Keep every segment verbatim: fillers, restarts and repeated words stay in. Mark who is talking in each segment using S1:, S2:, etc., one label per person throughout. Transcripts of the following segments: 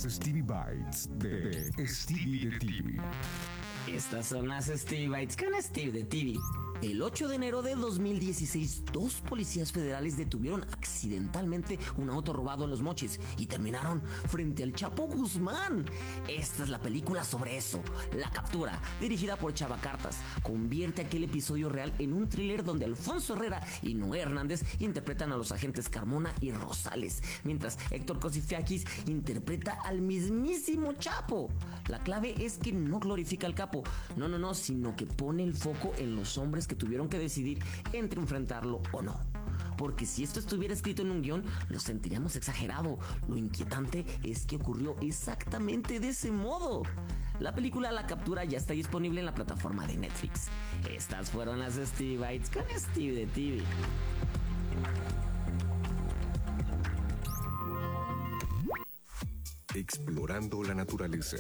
S1: Stevie Bites de, de Stevie de T V.
S2: Estas son las Stevie Bites con Steve de T V. El ocho de enero de dos mil dieciséis, dos policías federales detuvieron accidentalmente un auto robado en Los Mochis y terminaron frente al Chapo Guzmán. Esta es la película sobre eso. La captura, dirigida por Chava Cartas, convierte aquel episodio real en un thriller donde Alfonso Herrera y Noé Hernández interpretan a los agentes Carmona y Rosales, mientras Héctor Cosifiakis interpreta al mismísimo Chapo. La clave es que no glorifica al capo, no, no, no, sino que pone el foco en los hombres que tuvieron que decidir entre enfrentarlo o no. Porque si esto estuviera escrito en un guión, lo sentiríamos exagerado. Lo inquietante es que ocurrió exactamente de ese modo. La película La Captura ya está disponible en la plataforma de Netflix. Estas fueron las Stevie Bites con Steve de T V.
S1: Explorando la naturaleza.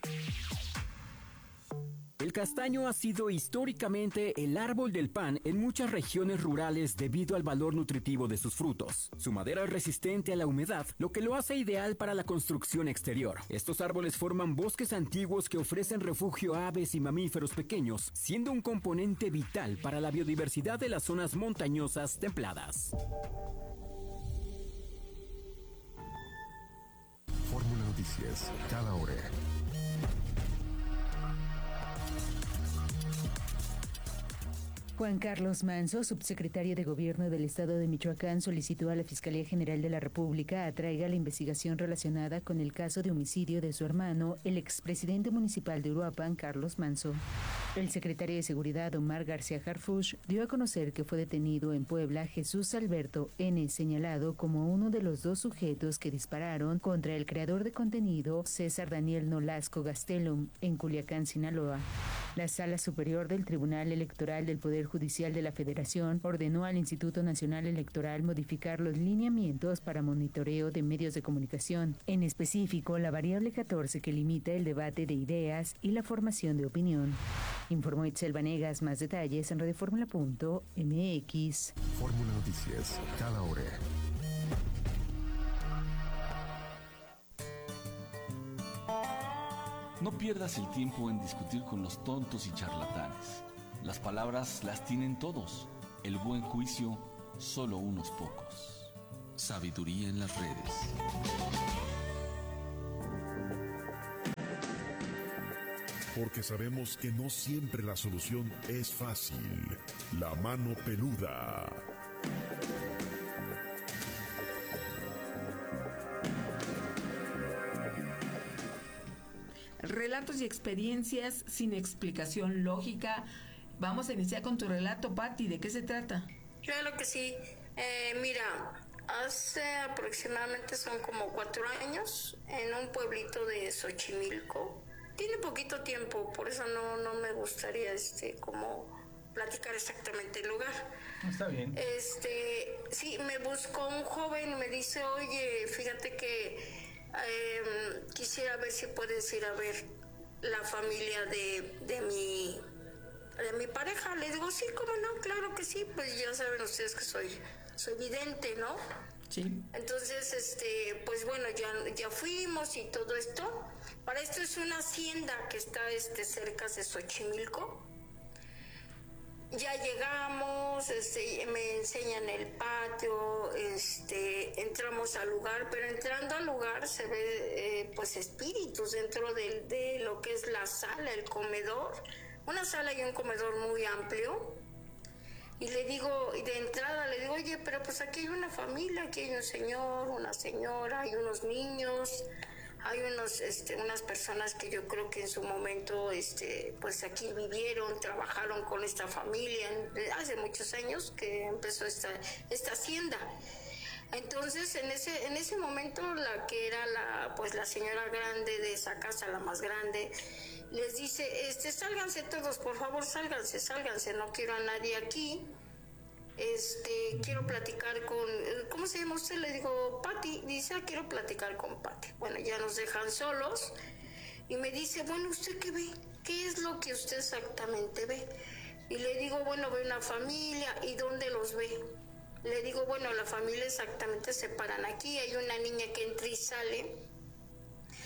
S3: El castaño ha sido históricamente el árbol del pan en muchas regiones rurales debido al valor nutritivo de sus frutos. Su madera es resistente a la humedad, lo que lo hace ideal para la construcción exterior. Estos árboles forman bosques antiguos que ofrecen refugio a aves y mamíferos pequeños, siendo un componente vital para la biodiversidad de las zonas montañosas templadas.
S1: Fórmula Noticias, cada hora.
S4: Juan Carlos Manzo, subsecretario de Gobierno del Estado de Michoacán, solicitó a la Fiscalía General de la República atraiga la investigación relacionada con el caso de homicidio de su hermano, el expresidente municipal de Uruapan, Carlos Manzo. El secretario de Seguridad, Omar García Harfuch, dio a conocer que fue detenido en Puebla Jesús Alberto N., señalado como uno de los dos sujetos que dispararon contra el creador de contenido, César Daniel Nolasco Gastelum, en Culiacán, Sinaloa. La Sala Superior del Tribunal Electoral del Poder Judicial de la Federación ordenó al Instituto Nacional Electoral modificar los lineamientos para monitoreo de medios de comunicación, en específico la variable catorce que limita el debate de ideas y la formación de opinión. Informó Itzel Vanegas. Más detalles en radioformula punto m x.
S1: Fórmula Noticias, cada hora.
S5: No pierdas el tiempo en discutir con los tontos y charlatanes. Las palabras las tienen todos. El buen juicio, solo unos pocos. Sabiduría en las redes.
S1: Porque sabemos que no siempre la solución es fácil. La mano peluda.
S6: Relatos y experiencias sin explicación lógica. Vamos a iniciar con tu relato, Patti. ¿De qué se trata?
S7: Claro que sí. Eh, mira, hace aproximadamente son como cuatro años, en un pueblito de Xochimilco. Tiene poquito tiempo, por eso no, no me gustaría este como platicar exactamente el lugar.
S8: Está bien.
S7: Este, sí, me buscó un joven y me dice, oye, fíjate que eh, quisiera ver si puedes ir a ver la familia de, de mi de mi pareja. Le digo, sí, cómo no, claro que sí, pues ya saben ustedes que soy, soy vidente, ¿no?
S6: Sí.
S7: Entonces, este, pues bueno, ya, ya fuimos y todo esto. Para esto es una hacienda que está este, cerca de Xochimilco. Ya llegamos, este, me enseñan el patio, este, entramos al lugar, pero entrando al lugar se ve eh, pues espíritus dentro de, de lo que es la sala, el comedor, una sala y un comedor muy amplio. Y le digo, y de entrada le digo, oye, pero pues aquí hay una familia, aquí hay un señor, una señora, hay unos niños. Hay unos, este, unas personas que yo creo que en su momento, este, pues aquí vivieron, trabajaron con esta familia hace muchos años que empezó esta, esta hacienda. Entonces, en ese, en ese momento, la que era la, pues la señora grande de esa casa, la más grande, les dice, este, sálganse todos, por favor, sálganse, sálganse, no quiero a nadie aquí. Este, quiero platicar con, ¿cómo se llama usted? Le digo, Patti. Dice, ah, quiero platicar con Patti. Bueno, ya nos dejan solos y me dice, bueno, ¿usted qué ve? ¿Qué es lo que usted exactamente ve? Y le digo, bueno, ve una familia. ¿Y dónde los ve? Le digo, bueno, la familia exactamente se paran aquí. Hay una niña que entra y sale.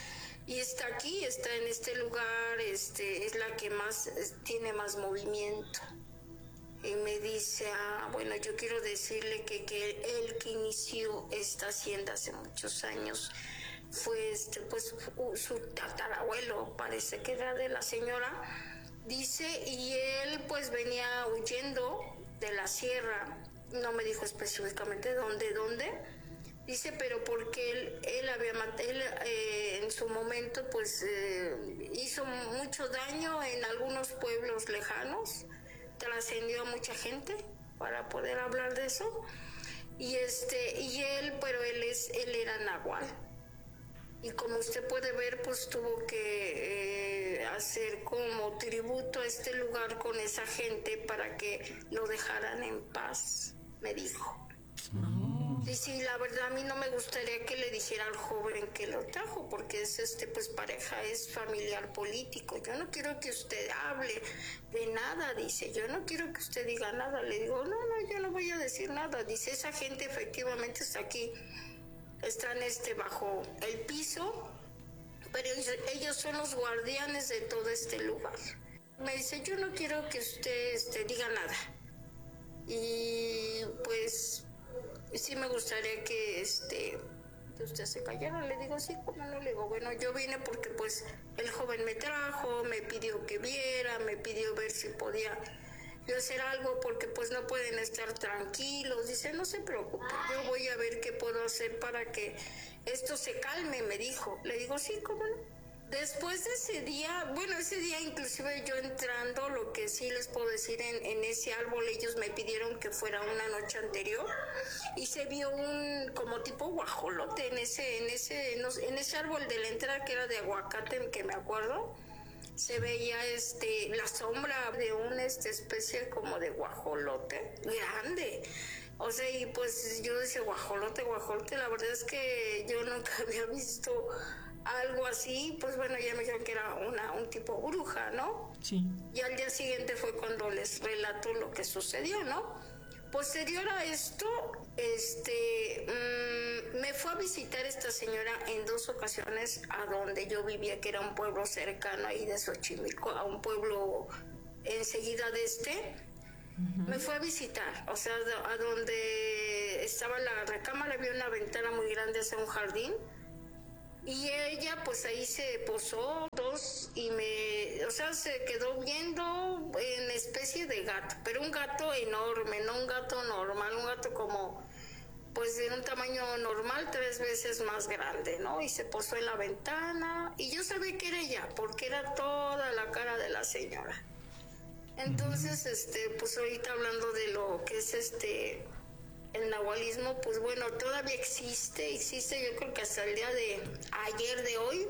S7: y está aquí, está en este lugar, este, es la que más tiene más movimiento. Y me dice, ah, bueno, yo quiero decirle que, que él que inició esta hacienda hace muchos años fue este, pues su tatarabuelo, parece que era de la señora, dice, y él pues venía huyendo de la sierra, no me dijo específicamente dónde, dónde, dice, pero porque él, él había él eh, en su momento pues eh, hizo mucho daño en algunos pueblos lejanos, trascendió a mucha gente para poder hablar de eso, y este, y él, pero él es, él era nahual. Y como usted puede ver, pues tuvo que eh, hacer como tributo a este lugar con esa gente para que lo dejaran en paz, me dijo. Oh. Y sí, la verdad a mí no me gustaría que le dijera al joven que lo trajo, porque es este, pues pareja, es familiar político. Yo no quiero que usted hable de nada, dice. Yo no quiero que usted diga nada. Le digo, no, no, yo no voy a decir nada. Dice, esa gente efectivamente está aquí. Están este bajo el piso, pero ellos, ellos son los guardianes de todo este lugar. Me dice, yo no quiero que usted este, diga nada. Y pues sí me gustaría que este que usted se callara. Le digo, sí, ¿cómo no? Le digo, bueno, yo vine porque pues el joven me trajo, me pidió que viera, me pidió ver si podía yo hacer algo porque pues no pueden estar tranquilos. Dice, no se preocupe, yo voy a ver qué puedo hacer para que esto se calme, me dijo. Le digo, sí, ¿cómo no? Después de ese día, bueno, ese día inclusive yo entrando, lo que sí les puedo decir, en, en ese árbol ellos me pidieron que fuera una noche anterior y se vio un como tipo guajolote en ese, en ese, no, en ese árbol de la entrada que era de aguacate, que me acuerdo. Se veía este la sombra de una este, especie como de guajolote grande. O sea, y pues yo decía guajolote, guajolote. La verdad es que yo nunca había visto algo así. Pues bueno, ya me dijeron que era una, un tipo bruja, ¿no?
S6: Sí.
S7: Y al día siguiente fue cuando les relato lo que sucedió, ¿no? Posterior a esto, este, mmm, me fue a visitar esta señora en dos ocasiones a donde yo vivía, que era un pueblo cercano ahí de Xochimilco, a un pueblo enseguida de este. Uh-huh. Me fue a visitar, o sea, a donde estaba la recámara, había una ventana muy grande hacia un jardín. Y ella pues ahí se posó dos y me, o sea, se quedó viendo en especie de gato, pero un gato enorme, no un gato normal, un gato como pues de un tamaño normal, tres veces más grande, ¿no? Y se posó en la ventana y yo sabía que era ella, porque era toda la cara de la señora. Entonces, este, pues ahorita hablando de lo que es este... el nahualismo, pues bueno, todavía existe, existe, yo creo que hasta el día de ayer, de hoy,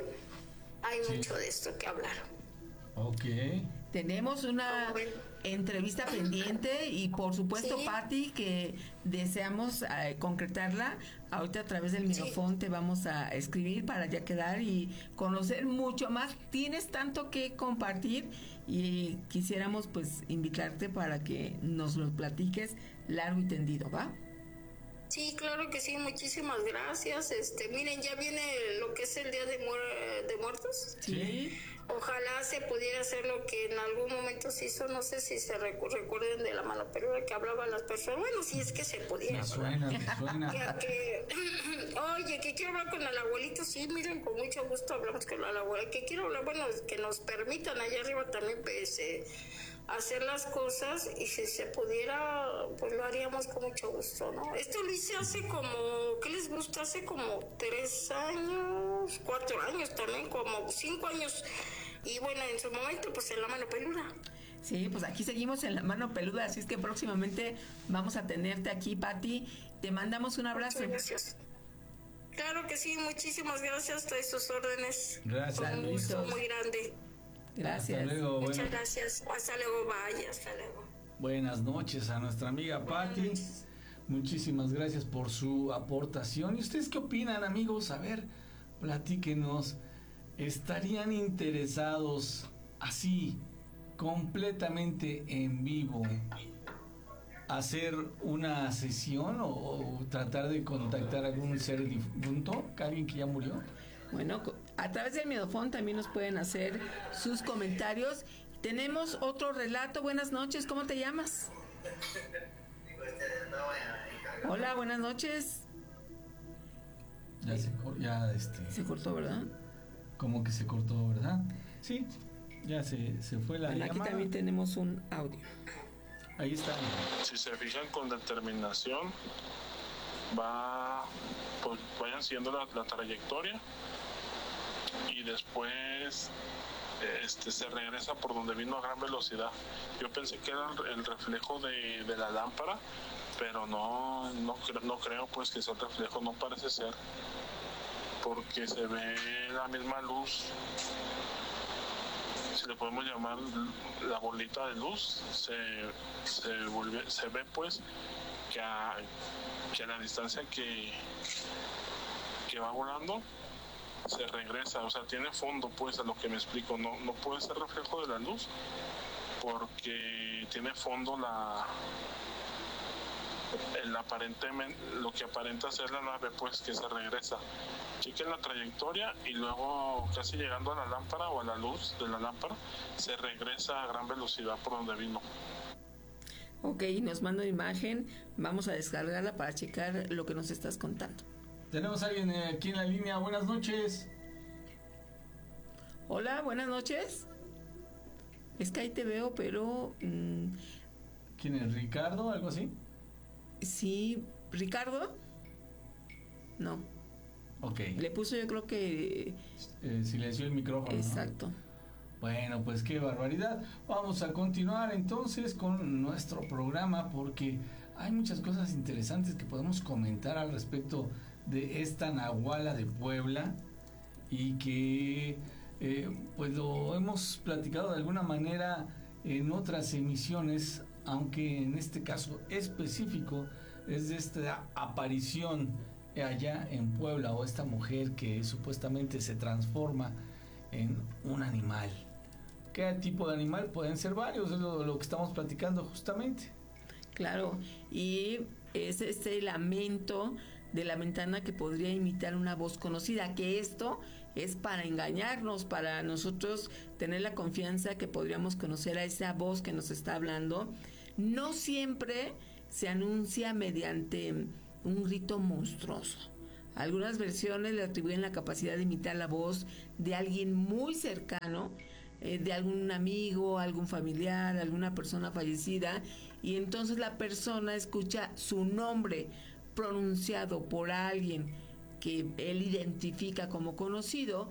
S7: hay sí. mucho de esto que hablar.
S6: Ok. Tenemos una entrevista pendiente y por supuesto, sí. Pati, que deseamos eh, concretarla. Ahorita a través del micrófono sí. te vamos a escribir para ya quedar y conocer mucho más. Tienes tanto que compartir y quisiéramos pues invitarte para que nos lo platiques largo y tendido, ¿va?
S7: Sí, claro que sí, muchísimas gracias. Este, miren, ya viene lo que es el Día de, muer- de Muertos.
S6: Sí.
S7: Ojalá se pudiera hacer lo que en algún momento se hizo, no sé si se recu- recuerden de la mano peluda que hablaban las personas. Bueno, si es que se pudiera.
S8: Me suena, me suena.
S7: Que, que, oye, que quiero hablar con el abuelito. Sí, miren, con mucho gusto hablamos con el abuelito. Que quiero hablar, bueno, que nos permitan allá arriba también, pues, eh, hacer las cosas, y si se pudiera, pues lo haríamos con mucho gusto, ¿no? Esto lo hice hace como, ¿qué les gusta? Hace como tres años, cuatro años también, como cinco años, y bueno, en su momento, pues en la mano peluda.
S6: Sí, pues aquí seguimos en la mano peluda, así es que próximamente vamos a tenerte aquí, Pati. Te mandamos un abrazo.
S7: Muchas gracias. Claro que sí, muchísimas gracias, todas sus órdenes.
S8: Gracias.
S7: Con un gusto muy grande.
S6: Gracias.
S8: Hasta luego,
S7: Muchas
S8: bueno.
S7: gracias. Hasta luego, vaya, hasta luego.
S8: Buenas noches a nuestra amiga Pati. Muchísimas gracias por su aportación. ¿Y ustedes qué opinan, amigos? A ver, platíquenos. ¿Estarían interesados así, completamente en vivo, hacer una sesión o, o tratar de contactar a algún ser difunto, alguien que ya murió?
S6: Bueno, a través del Miedofón también nos pueden hacer sus comentarios. Tenemos otro relato. Buenas noches, ¿cómo te llamas? Hola, buenas noches.
S8: Ya se, ya este,
S6: se cortó, ¿verdad?
S8: Como que se cortó, ¿verdad? Sí, ya se, se fue la
S6: bueno,
S8: llamada.
S6: Aquí también tenemos un audio.
S8: Ahí está.
S9: Si se fijan con determinación, va, pues vayan siguiendo la, la trayectoria y después este se regresa por donde vino a gran velocidad. Yo pensé que era el, el reflejo de, de la lámpara, pero no, no, no creo pues que sea el reflejo, no parece ser, porque se ve la misma luz, si le podemos llamar la bolita de luz, se, se, vuelve, se ve pues que a, que a la distancia que, que va volando se regresa, o sea, tiene fondo pues, a lo que me explico, no, no puede ser reflejo de la luz porque tiene fondo la el aparentemente lo que aparenta ser la nave pues que se regresa. Chequen la trayectoria y luego casi llegando a la lámpara o a la luz de la lámpara se regresa a gran velocidad por donde vino.
S6: Ok, nos manda imagen, vamos a descargarla para checar lo que nos estás contando.
S8: Tenemos a alguien aquí en la línea. Buenas noches.
S6: Hola, buenas noches. Es que ahí te veo, pero... Mmm,
S8: ¿quién es? ¿Ricardo? ¿Algo así?
S6: Sí, ¿Ricardo? No.
S8: Ok.
S6: Le puso yo creo que...
S8: Eh, silenció el micrófono.
S6: Exacto.
S8: ¿No? Bueno, pues qué barbaridad. Vamos a continuar entonces con nuestro programa porque hay muchas cosas interesantes que podemos comentar al respecto de esta Nahuala de Puebla y que eh, pues lo hemos platicado de alguna manera en otras emisiones, aunque en este caso específico es de esta aparición allá en Puebla, o esta mujer que supuestamente se transforma en un animal. ¿Qué tipo de animal? Pueden ser varios, es lo, lo que estamos platicando justamente.
S6: Claro, y es este lamento de la ventana que podría imitar una voz conocida, que esto es para engañarnos, para nosotros tener la confianza que podríamos conocer a esa voz que nos está hablando. No siempre se anuncia mediante un grito monstruoso. Algunas versiones le atribuyen la capacidad de imitar la voz de alguien muy cercano, eh, de algún amigo, algún familiar, alguna persona fallecida, y entonces la persona escucha su nombre pronunciado por alguien que él identifica como conocido.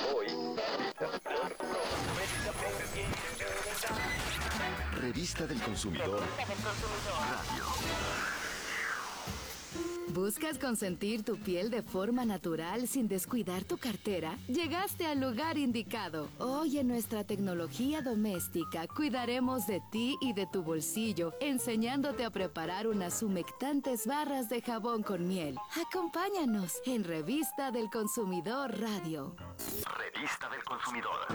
S10: Revista del Consumidor Radio.
S11: ¿Buscas consentir tu piel de forma natural sin descuidar tu cartera? Llegaste al lugar indicado. Hoy en nuestra tecnología doméstica cuidaremos de ti y de tu bolsillo, enseñándote a preparar unas humectantes barras de jabón con miel. Acompáñanos en Revista del Consumidor Radio.
S10: Revista del Consumidor.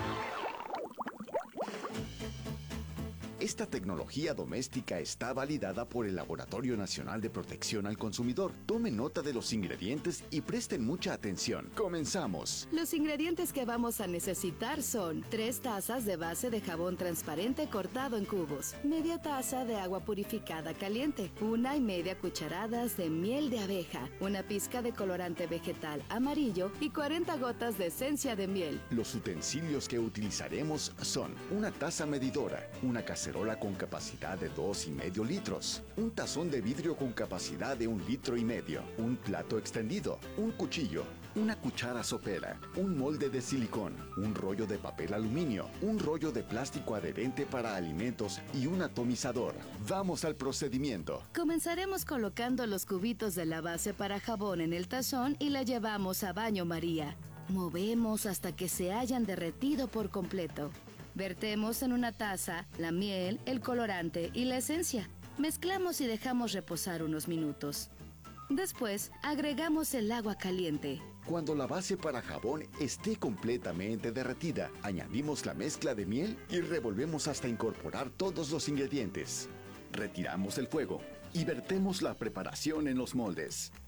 S10: Esta tecnología doméstica está validada por el Laboratorio Nacional de Protección al Consumidor. Tomen nota de los ingredientes y presten mucha atención. Comenzamos.
S11: Los ingredientes que vamos a necesitar son tres tazas de base de jabón transparente cortado en cubos, media taza de agua purificada caliente, una y media cucharadas de miel de abeja, una pizca de colorante vegetal amarillo y cuarenta gotas de esencia de miel.
S10: Los utensilios que utilizaremos son una taza medidora, una cacerola con capacidad de dos y medio litros, un tazón de vidrio con capacidad de un litro y medio, un plato extendido, un cuchillo, una cuchara sopera, un molde de silicón, un rollo de papel aluminio, un rollo de plástico adherente para alimentos y un atomizador. Vamos al procedimiento.
S11: Comenzaremos colocando los cubitos de la base para jabón en el tazón y la llevamos a baño María. Movemos hasta que se hayan derretido por completo. Vertemos en una taza la miel, el colorante y la esencia. Mezclamos y dejamos reposar unos minutos. Después, agregamos el agua caliente.
S10: Cuando la base para jabón esté completamente derretida, añadimos la mezcla de miel y revolvemos hasta incorporar todos los ingredientes. Retiramos el fuego y vertemos la preparación en los moldes.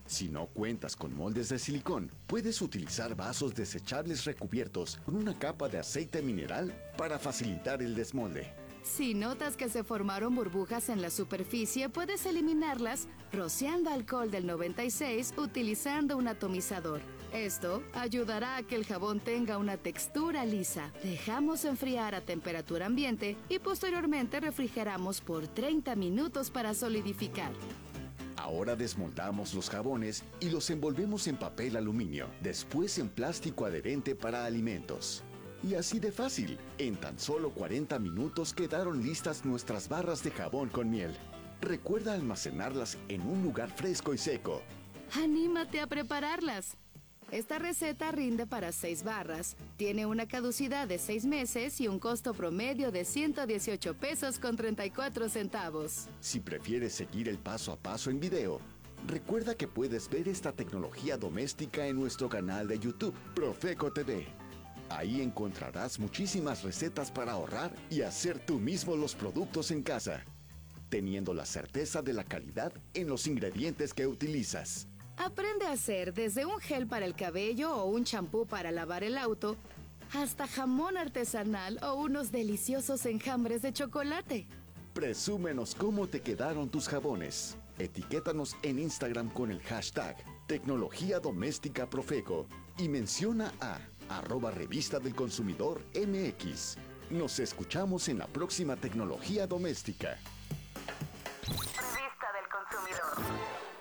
S10: Si no cuentas con moldes de silicón, puedes utilizar vasos desechables recubiertos con una capa de aceite mineral para facilitar el desmolde.
S11: Si notas que se formaron burbujas en la superficie, puedes eliminarlas rociando alcohol del noventa y seis utilizando un atomizador. Esto ayudará a que el jabón tenga una textura lisa. Dejamos enfriar a temperatura ambiente y posteriormente refrigeramos por treinta minutos para solidificar.
S10: Ahora desmoldamos los jabones y los envolvemos en papel aluminio, después en plástico adherente para alimentos. Y así de fácil, en tan solo cuarenta minutos quedaron listas nuestras barras de jabón con miel. Recuerda almacenarlas en un lugar fresco y seco.
S11: ¡Anímate a prepararlas! Esta receta rinde para seis barras, tiene una caducidad de seis meses y un costo promedio de ciento dieciocho pesos con treinta y cuatro centavos.
S10: Si prefieres seguir el paso a paso en video, recuerda que puedes ver esta tecnología doméstica en nuestro canal de YouTube, Profeco T V. Ahí encontrarás muchísimas recetas para ahorrar y hacer tú mismo los productos en casa, teniendo la certeza de la calidad en los ingredientes que utilizas.
S11: Aprende a hacer desde un gel para el cabello o un champú para lavar el auto, hasta jamón artesanal o unos deliciosos enjambres de chocolate.
S10: Presúmenos cómo te quedaron tus jabones. Etiquétanos en Instagram con el hashtag Tecnología Doméstica Profeco y menciona a arroba Revista del Consumidor M X. Nos escuchamos en la próxima Tecnología Doméstica.
S11: Revista del Consumidor.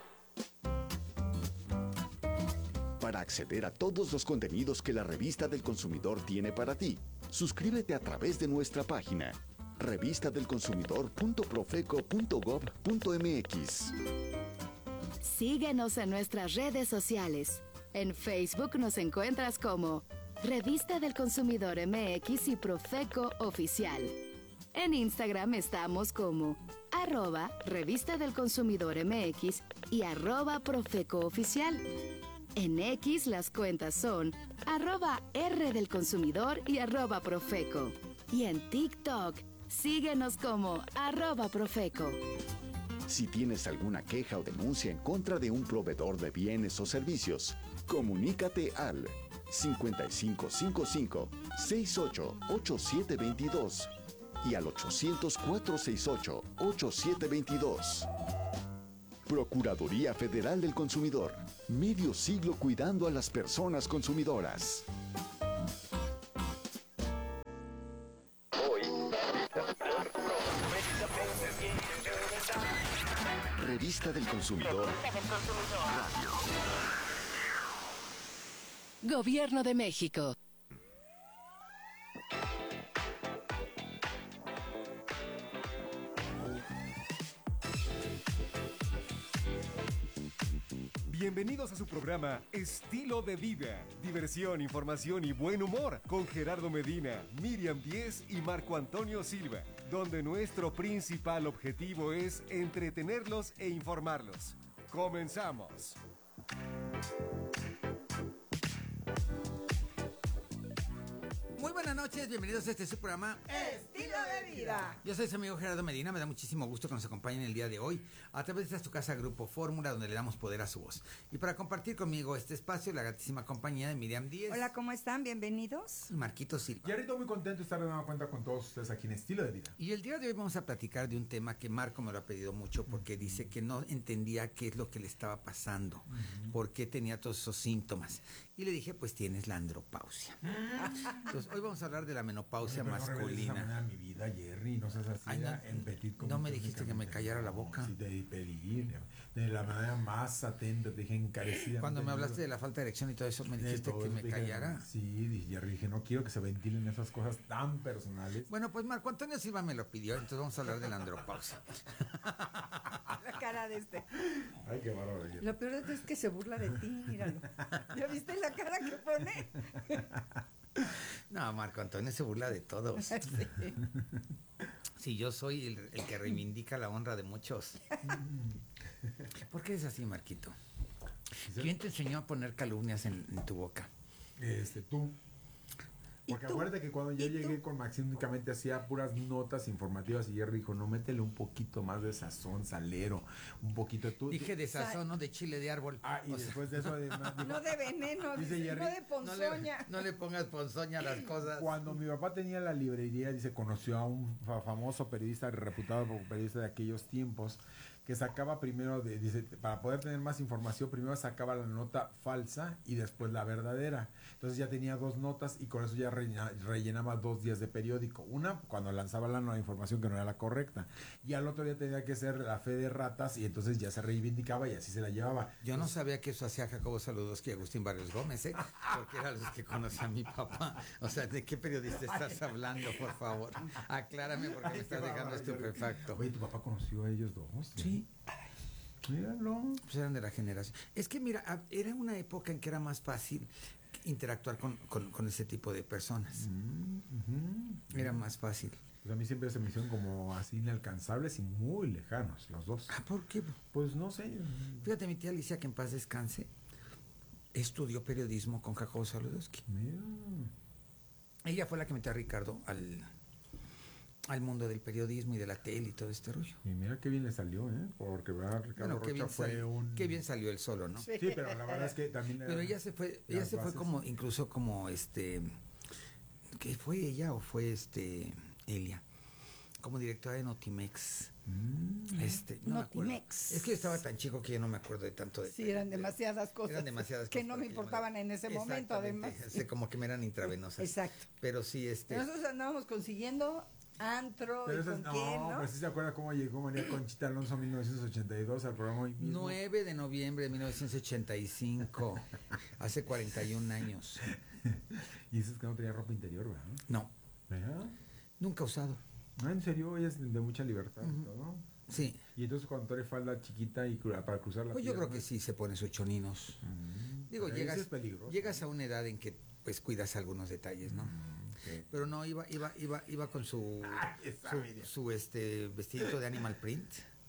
S10: Para acceder a todos los contenidos que la Revista del Consumidor tiene para ti, suscríbete a través de nuestra página revista del consumidor punto profeco punto gob punto m x.
S11: Síguenos en nuestras redes sociales. En Facebook nos encuentras como Revista del Consumidor M X y Profeco Oficial. En Instagram estamos como arroba Revista del Consumidor M X y arroba Profeco Oficial. En X las cuentas son arroba R del Consumidor y arroba Profeco. Y en TikTok, síguenos como arroba Profeco.
S10: Si tienes alguna queja o denuncia en contra de un proveedor de bienes o servicios, comunícate al cincuenta y cinco cincuenta y cinco, sesenta y ocho, ochenta y siete veintidós y al ochocientos, cuatrocientos sesenta y ocho, ochenta y siete veintidós. Procuraduría Federal del Consumidor. Medio siglo cuidando a las personas consumidoras. Revista del Consumidor. Radio.
S12: Gobierno de México.
S13: Bienvenidos a su programa Estilo de Vida, diversión, información y buen humor con Gerardo Medina, Miriam Díez y Marco Antonio Silva, donde nuestro principal objetivo es entretenerlos e informarlos. ¡Comenzamos!
S14: Muy buenas noches, bienvenidos a este su programa
S6: Estilo de Vida.
S14: Yo soy su amigo Gerardo Medina, me da muchísimo gusto que nos acompañen el día de hoy a través de esta su casa Grupo Fórmula, donde le damos poder a su voz. Y para compartir conmigo este espacio, la gratísima compañía de Miriam Díez.
S15: Hola, ¿cómo están? Bienvenidos.
S14: Y Marquito Silva.
S16: Y ahorita muy contento de estar de nueva cuenta con todos ustedes aquí en Estilo de Vida.
S14: Y el día de hoy vamos a platicar de un tema que Marco me lo ha pedido mucho porque dice que no entendía qué es lo que le estaba pasando, uh-huh. por qué tenía todos esos síntomas. Y le dije, pues tienes la andropausia. Entonces, hoy vamos a hablar de la menopausia
S16: Oye,
S14: masculina.
S16: No mi vida, Jerry, no seas así.
S14: Ay, no,
S16: en petit
S14: no me dijiste que me callara la boca.
S16: Sí, te pedí, de la manera más atenta, te dije encarecida.
S14: Cuando me hablaste de la falta de erección y todo eso, me dijiste que me
S16: dije,
S14: callara.
S16: Sí, Jerry, dije, no quiero que se ventilen esas cosas tan personales.
S14: Bueno, pues Marco Antonio Silva me lo pidió, entonces vamos a hablar de la andropausia.
S15: La cara de este.
S16: Ay, qué bárbaro.
S15: Lo peor de todo es que se burla de ti, míralo. ¿Ya viste la cara que pone?
S14: No, Marco Antonio se burla de todos.
S15: Sí,
S14: sí, yo soy el, el que reivindica la honra de muchos. ¿Por qué es así, Marquito? ¿Quién te enseñó a poner calumnias en, en tu boca?
S16: Este, tú. Porque acuérdate que cuando yo llegué con Maxim únicamente hacía puras notas informativas y Jerry dijo, no, métele un poquito más de sazón, salero, un poquito de tú.
S14: Dije de sazón, no de chile de árbol.
S16: Ah, y o después sea, de eso además...
S15: Digo, no de veneno, dice Jerry, no de ponzoña.
S14: No le, no le pongas ponzoña a las cosas.
S16: Cuando mi papá tenía la librería, dice, conoció a un famoso periodista, reputado periodista de aquellos tiempos, que sacaba primero, de, dice, para poder tener más información, primero sacaba la nota falsa y después la verdadera. Entonces ya tenía dos notas y con eso ya rellena, rellenaba dos días de periódico. Una, cuando lanzaba la nueva información que no era la correcta. Y al otro día tenía que ser la fe de ratas y entonces ya se reivindicaba y así se la llevaba.
S14: Yo no sabía que eso hacía Jacobo Saludowski y Agustín Barrios Gómez, ¿eh? Porque eran los que conocía a mi papá. O sea, ¿de qué periodista estás hablando, por favor? Aclárame porque me estás dejando estupefacto.
S16: Oye, ¿tu papá conoció a ellos dos?
S14: Sí.
S16: Míralo.
S14: Pues eran de la generación. Es que mira, era una época en que era más fácil interactuar con, con, con ese tipo de personas. Mm-hmm. Era más fácil.
S16: Pues a mí siempre se me hicieron como así inalcanzables y muy lejanos los dos.
S14: Ah, ¿por qué?
S16: Pues no sé.
S14: Fíjate, mi tía Alicia, que en paz descanse, estudió periodismo con Jacobo Saludowski.
S16: Mira.
S14: Ella fue la que metió a Ricardo al... al mundo del periodismo y de la tele y todo este rollo.
S16: Y mira qué bien le salió, ¿eh? Porque ¿verdad? Ricardo
S14: bueno,
S16: Rocha fue
S14: salió,
S16: un...
S14: Qué bien salió él solo, ¿no?
S16: Sí, sí, pero la verdad es que también...
S14: Pero ella se fue, ella se bases. fue como, incluso como este... ¿Qué fue ella o fue este... Elia? Como directora de Notimex. Mm, este, no Notimex. Es que yo estaba tan chico que yo no me acuerdo de tanto de...
S15: Sí, eran demasiadas cosas.
S14: Eran demasiadas
S15: que
S14: cosas
S15: no me importaban me... en ese momento, además.
S14: Sí, como que me eran intravenosas.
S15: Exacto.
S14: Pero sí, este...
S15: Nosotros andábamos consiguiendo... antro
S16: pero
S15: y
S16: eso
S15: con
S16: es,
S15: quién,
S16: no,
S15: ¿no?
S16: Pero sí se acuerda cómo llegó María Conchita Alonso en mil novecientos ochenta y dos al programa hoy mismo.
S14: nueve de noviembre de mil novecientos ochenta y cinco, hace cuarenta y un años.
S16: Y dices que no tenía ropa interior, ¿verdad?
S14: No.
S16: ¿Verdad?
S14: Nunca usado.
S16: No, en serio, ella es de mucha libertad, uh-huh. ¿no?
S14: Sí.
S16: Y entonces cuando trae falda chiquita y para cruzar la
S14: Pues
S16: pierna,
S14: yo creo que sí se pone sus choninos. Uh-huh. Digo, pero llegas, es peligroso, llegas a una edad en que pues cuidas algunos detalles, ¿no? Uh-huh. Okay. Pero no, iba, iba, iba, iba con su, Ay, su, su este vestidito de animal print.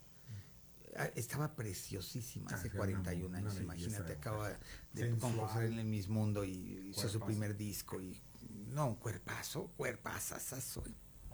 S14: Estaba preciosísima hace ah, cuarenta y un años, imagínate, acaba de concursar en el Miss Mundo y hizo su primer disco y no, un cuerpazo, cuerpazazazo.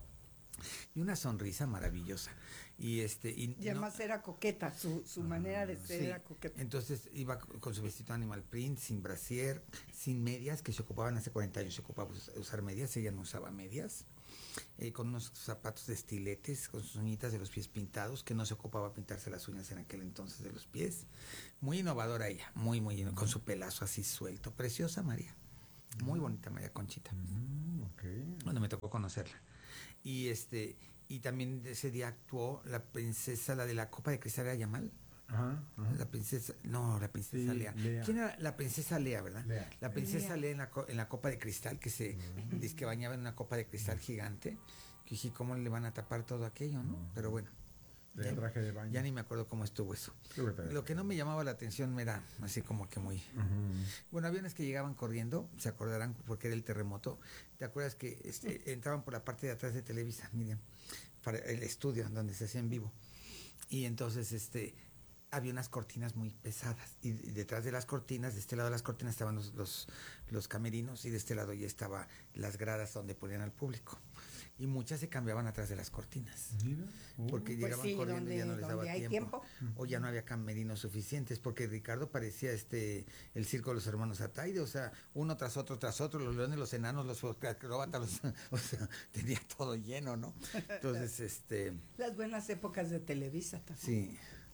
S14: Y una sonrisa maravillosa. Y este y,
S15: y además no, era coqueta, su, su manera de ser sí, era coqueta.
S14: Entonces iba con su vestido animal print, sin brasier, sin medias, que se ocupaban hace cuarenta años, se ocupaba usar medias, ella no usaba medias. Eh, con unos zapatos de estiletes, con sus uñitas de los pies pintados, que no se ocupaba pintarse las uñas en aquel entonces de los pies. Muy innovadora ella, muy, muy, con su pelazo así suelto. Preciosa María, muy mm. bonita María Conchita.
S16: Mm, okay.
S14: Bueno, me tocó conocerla. Y este y también ese día actuó la princesa, la de la Copa de Cristal, ¿era Yamal?
S16: Ajá, ajá.
S14: La princesa, no, la princesa sí, Lea. Lea. ¿Quién era? La princesa Lea, ¿verdad?
S16: Lea.
S14: La princesa Lea, Lea en, la, en la copa de cristal, que se uh-huh. dice que bañaba en una copa de cristal gigante. Que dije, ¿cómo le van a tapar todo aquello, no? Uh-huh. Pero bueno.
S16: De ya, traje de baño.
S14: Ya ni me acuerdo cómo estuvo eso. Lo que no me llamaba la atención era así como que muy... Uh-huh. Bueno, aviones que llegaban corriendo, se acordarán porque era el terremoto. ¿Te acuerdas que este, entraban por la parte de atrás de Televisa, Miriam? Para el estudio donde se hacía en vivo. Y entonces, este... había unas cortinas muy pesadas y detrás de las cortinas, de este lado de las cortinas estaban los, los, los camerinos y de este lado ya estaban las gradas donde ponían al público. Y muchas se cambiaban atrás de las cortinas.
S16: Mira. Uh,
S14: porque
S15: pues
S14: llegaban
S15: sí,
S14: corriendo
S15: donde,
S14: y ya no les daba tiempo,
S15: tiempo.
S14: O ya no había camerinos suficientes, porque Ricardo parecía este el circo de los hermanos Ataide, o sea, uno tras otro, tras otro, los leones, los enanos, los acróbatas, los, o sea, tenía todo lleno, ¿no? Entonces, este...
S15: Las buenas épocas de Televisa también.
S14: Sí.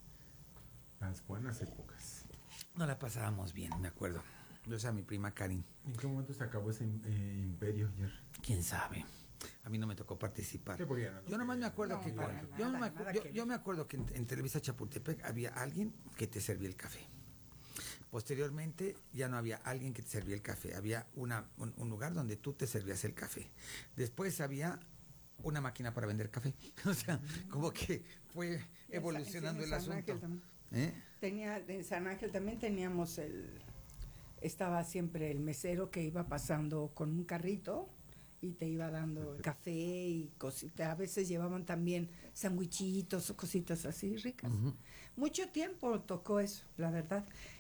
S16: Las buenas épocas.
S14: No la pasábamos bien, me acuerdo. Yo, o sea, mi prima Karin.
S16: ¿En qué momento se acabó ese eh, imperio ayer?
S14: ¿Quién sabe? A mí no me tocó participar.
S16: ¿Qué podía, no?
S14: Yo nomás me acuerdo no, que...
S15: Nada,
S14: yo,
S15: nada,
S14: me acu- yo, yo me acuerdo que en, en Televisa Chapultepec había alguien que te servía el café. Posteriormente ya no había alguien que te servía el café. Había una, un, un lugar donde tú te servías el café. Después había... una máquina para vender café. O sea, como que fue evolucionando el asunto. ¿Eh?
S15: Tenía, en San Ángel también teníamos el... Estaba siempre el mesero que iba pasando con un carrito y te iba dando café y cositas. A veces llevaban también sandwichitos o cositas así ricas. Uh-huh. Mucho tiempo tocó eso, la verdad.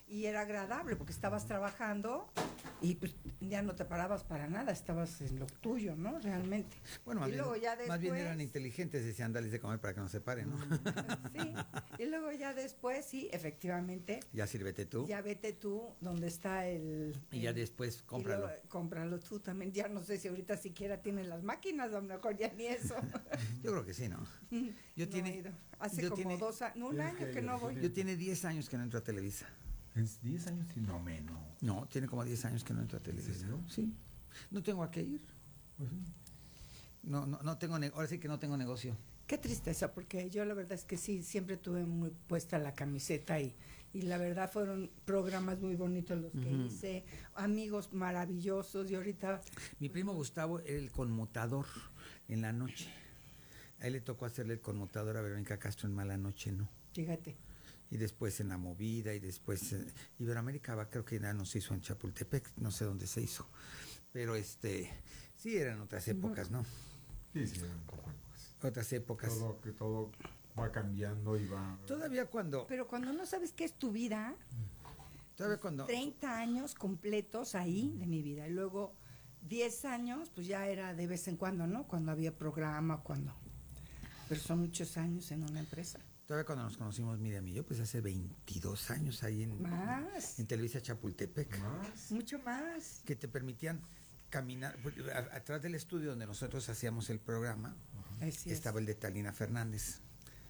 S15: y era agradable porque estabas trabajando y pues ya no te parabas para nada, estabas en lo tuyo, ¿no? Realmente.
S14: Bueno, más,
S15: y
S14: bien,
S15: luego ya después,
S14: más bien eran inteligentes, decían, dales de comer para que no se paren, ¿no?
S15: Sí, y luego ya después, sí, efectivamente.
S14: Ya sírvete tú.
S15: Ya vete tú, donde está el...
S14: Y ya
S15: el,
S14: después cómpralo.
S15: Luego, cómpralo tú también, ya no sé si ahorita siquiera tienen las máquinas, a lo mejor ya ni eso.
S14: Yo creo que sí, ¿no? Yo
S15: no
S14: tiene...
S15: Hace
S14: yo
S15: como
S14: tiene,
S15: dos años, no, un año que, que no voy.
S14: Yo tiene diez años que no entro a Televisa.
S16: ¿Es diez años? Sí, no menos.
S14: No, tiene como diez años que no entro a Televisa. Sí. No tengo a qué ir.
S16: Pues sí.
S14: No, no, no tengo, ahora sí que no tengo negocio.
S15: Qué tristeza, porque yo la verdad es que sí, siempre tuve muy puesta la camiseta y, y la verdad fueron programas muy bonitos los que uh-huh. hice, amigos maravillosos y ahorita...
S14: Mi primo Gustavo era el conmutador en la noche. A él le tocó hacerle el conmutador a Verónica Castro en Mala Noche, ¿no?
S15: Fíjate.
S14: Y después en La Movida y después eh, Iberoamérica va, creo que ya no se hizo en Chapultepec, no sé dónde se hizo. Pero este, sí eran otras épocas, ¿no?
S16: Sí, sí, eran otras épocas.
S14: Otras épocas.
S16: Todo, que todo va cambiando y va...
S14: Todavía cuando...
S15: Pero cuando no sabes qué es tu vida...
S14: Todavía cuando...
S15: treinta años completos ahí de mi vida. Y luego diez años, pues ya era de vez en cuando, ¿no? Cuando había programa, cuando... Pero son muchos años en una empresa.
S14: Todavía cuando nos conocimos Miriam y yo, pues hace veintidós años ahí en...
S15: Más.
S14: En Televisa Chapultepec.
S15: Más. Mucho más.
S14: Que te permitían caminar... A, atrás del estudio donde nosotros hacíamos el programa, uh-huh. estaba el de Talina Fernández.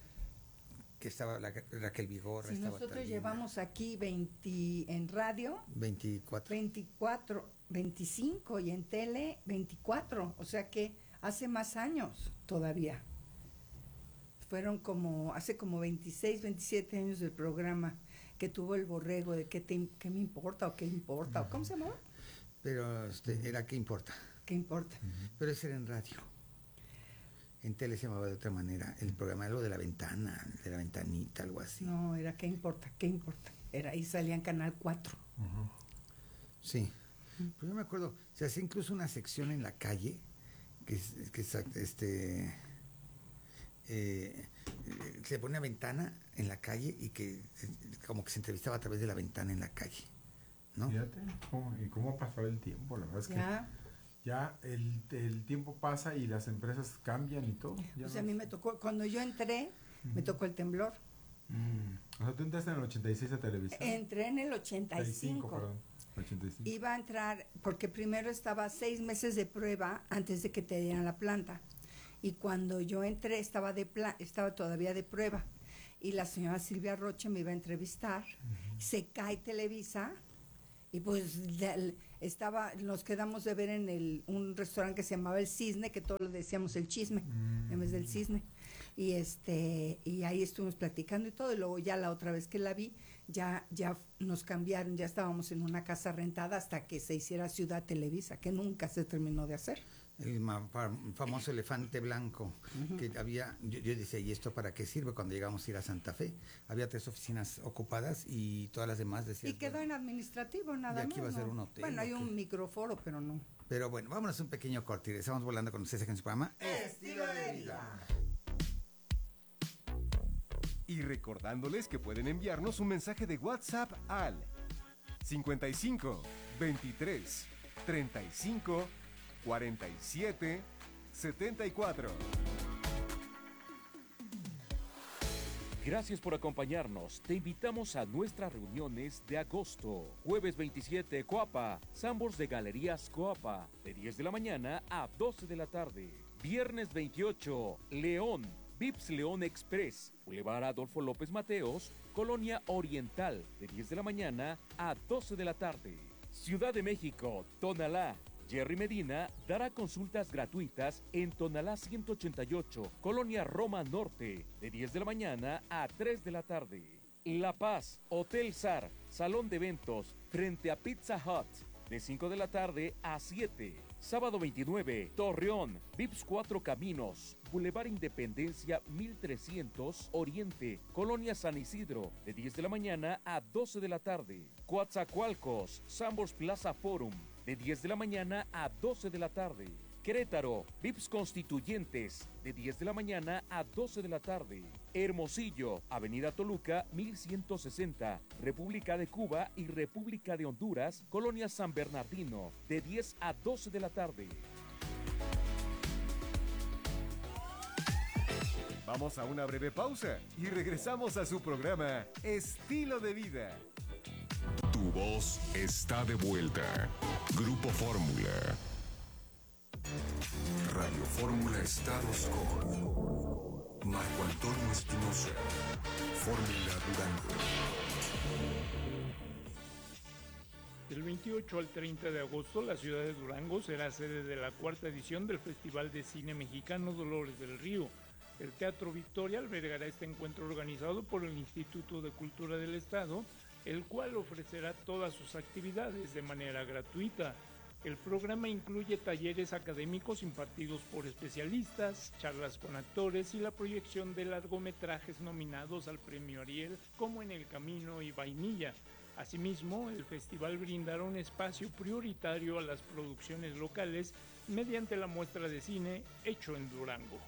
S14: Que estaba la, Raquel Vigorra.
S15: Si
S14: estaba
S15: nosotros
S14: Talina.
S15: Llevamos aquí veinte en radio...
S14: veinticuatro.
S15: veinticuatro, veinticinco y en tele veinticuatro. O sea que hace más años todavía. Fueron como, hace como veintiséis, veintisiete años del programa que tuvo el borrego de qué, te, qué me importa o qué importa, uh-huh. ¿Cómo se llamaba?
S14: Pero este, era qué importa.
S15: ¿Qué importa?
S14: Uh-huh. Pero ese era en radio. En tele se llamaba de otra manera. El programa era algo de la ventana, de la ventanita, algo así.
S15: No, era qué importa, qué importa. Era ahí salía en Canal cuatro.
S14: Uh-huh. Sí. Uh-huh. Pero yo me acuerdo, se hacía incluso una sección en la calle, que, que este... Eh, se ponía ventana en la calle y que como que se entrevistaba a través de la ventana en la calle, ¿no?
S16: Fíjate, ¿cómo, y cómo pasaba el tiempo, la verdad es
S15: ya.
S16: que ya el, el tiempo pasa y las empresas cambian y todo. Ya
S15: o sea,
S16: no...
S15: a mí me tocó, cuando yo entré, uh-huh. me tocó el temblor.
S16: Uh-huh. O sea, tú entraste en el ochenta y seis a Televisa.
S15: Entré en el ochenta y cinco.
S16: Perdón, ochenta y cinco.
S15: Iba a entrar, porque primero estaba seis meses de prueba antes de que te dieran la planta. Y cuando yo entré estaba de pla- estaba todavía de prueba y la señora Silvia Roche me iba a entrevistar. Uh-huh. Se cae Televisa y pues de, estaba nos quedamos de ver en el un restaurante que se llamaba El Cisne, que todos le decíamos El Chisme uh-huh. en vez del Cisne. Y este y ahí estuvimos platicando y todo, y luego ya la otra vez que la vi ya ya nos cambiaron, ya estábamos en una casa rentada hasta que se hiciera Ciudad Televisa, que nunca se terminó de hacer.
S14: El famoso elefante blanco, uh-huh. que había, yo, yo decía, ¿y esto para qué sirve? Cuando llegamos a ir a Santa Fe, había tres oficinas ocupadas y todas las demás decían...
S15: Y quedó bueno, en administrativo nada más.
S14: Y aquí va a
S15: ¿no?
S14: ser un hotel.
S15: Bueno, hay un microforo, pero no.
S14: Pero bueno, vámonos a un pequeño corte y estamos volando con ustedes en su programa
S15: Estilo de Vida.
S13: Y recordándoles que pueden enviarnos un mensaje de WhatsApp al cincuenta y cinco, veintitrés, treinta y cinco, cuarenta y siete, setenta y cuatro.
S17: Gracias por acompañarnos. Te invitamos a nuestras reuniones de agosto. Jueves veintisiete, Coapa. Sambors de Galerías Coapa. De diez de la mañana a doce de la tarde. Viernes veintiocho, León. Vips León Express. Boulevard Adolfo López Mateos. Colonia Oriental. De diez de la mañana a doce de la tarde. Ciudad de México. Tonalá. Jerry Medina dará consultas gratuitas en Tonalá ciento ochenta y ocho, Colonia Roma Norte, de diez de la mañana a tres de la tarde. La Paz, Hotel Sar, Salón de Eventos, frente a Pizza Hut, de cinco de la tarde a siete. Sábado veintinueve, Torreón, Vips Cuatro Caminos, Boulevard Independencia mil trescientos, Oriente, Colonia San Isidro, de diez de la mañana a doce de la tarde. Coatzacoalcos, Sambors Plaza Forum, de diez de la mañana a doce de la tarde. Querétaro, V I Ps Constituyentes, de diez de la mañana a doce de la tarde. Hermosillo, Avenida Toluca, mil ciento sesenta, República de Cuba y República de Honduras, Colonia San Bernardino, de diez a doce de la tarde.
S13: Vamos a una breve pausa y regresamos a su programa Estilo de Vida.
S1: Tu voz está de vuelta. Grupo Fórmula.
S18: Radio Fórmula Estados con Marco Antonio Espinosa. Fórmula Durango.
S19: Del veintiocho al treinta de agosto, la ciudad de Durango será sede de la cuarta edición del Festival de Cine Mexicano Dolores del Río. El Teatro Victoria albergará este encuentro organizado por el Instituto de Cultura del Estado, el cual ofrecerá todas sus actividades de manera gratuita. El programa incluye talleres académicos impartidos por especialistas, charlas con actores y la proyección de largometrajes nominados al Premio Ariel, como En el Camino y Vainilla. Asimismo, el festival brindará un espacio prioritario a las producciones locales mediante la muestra de cine Hecho en Durango.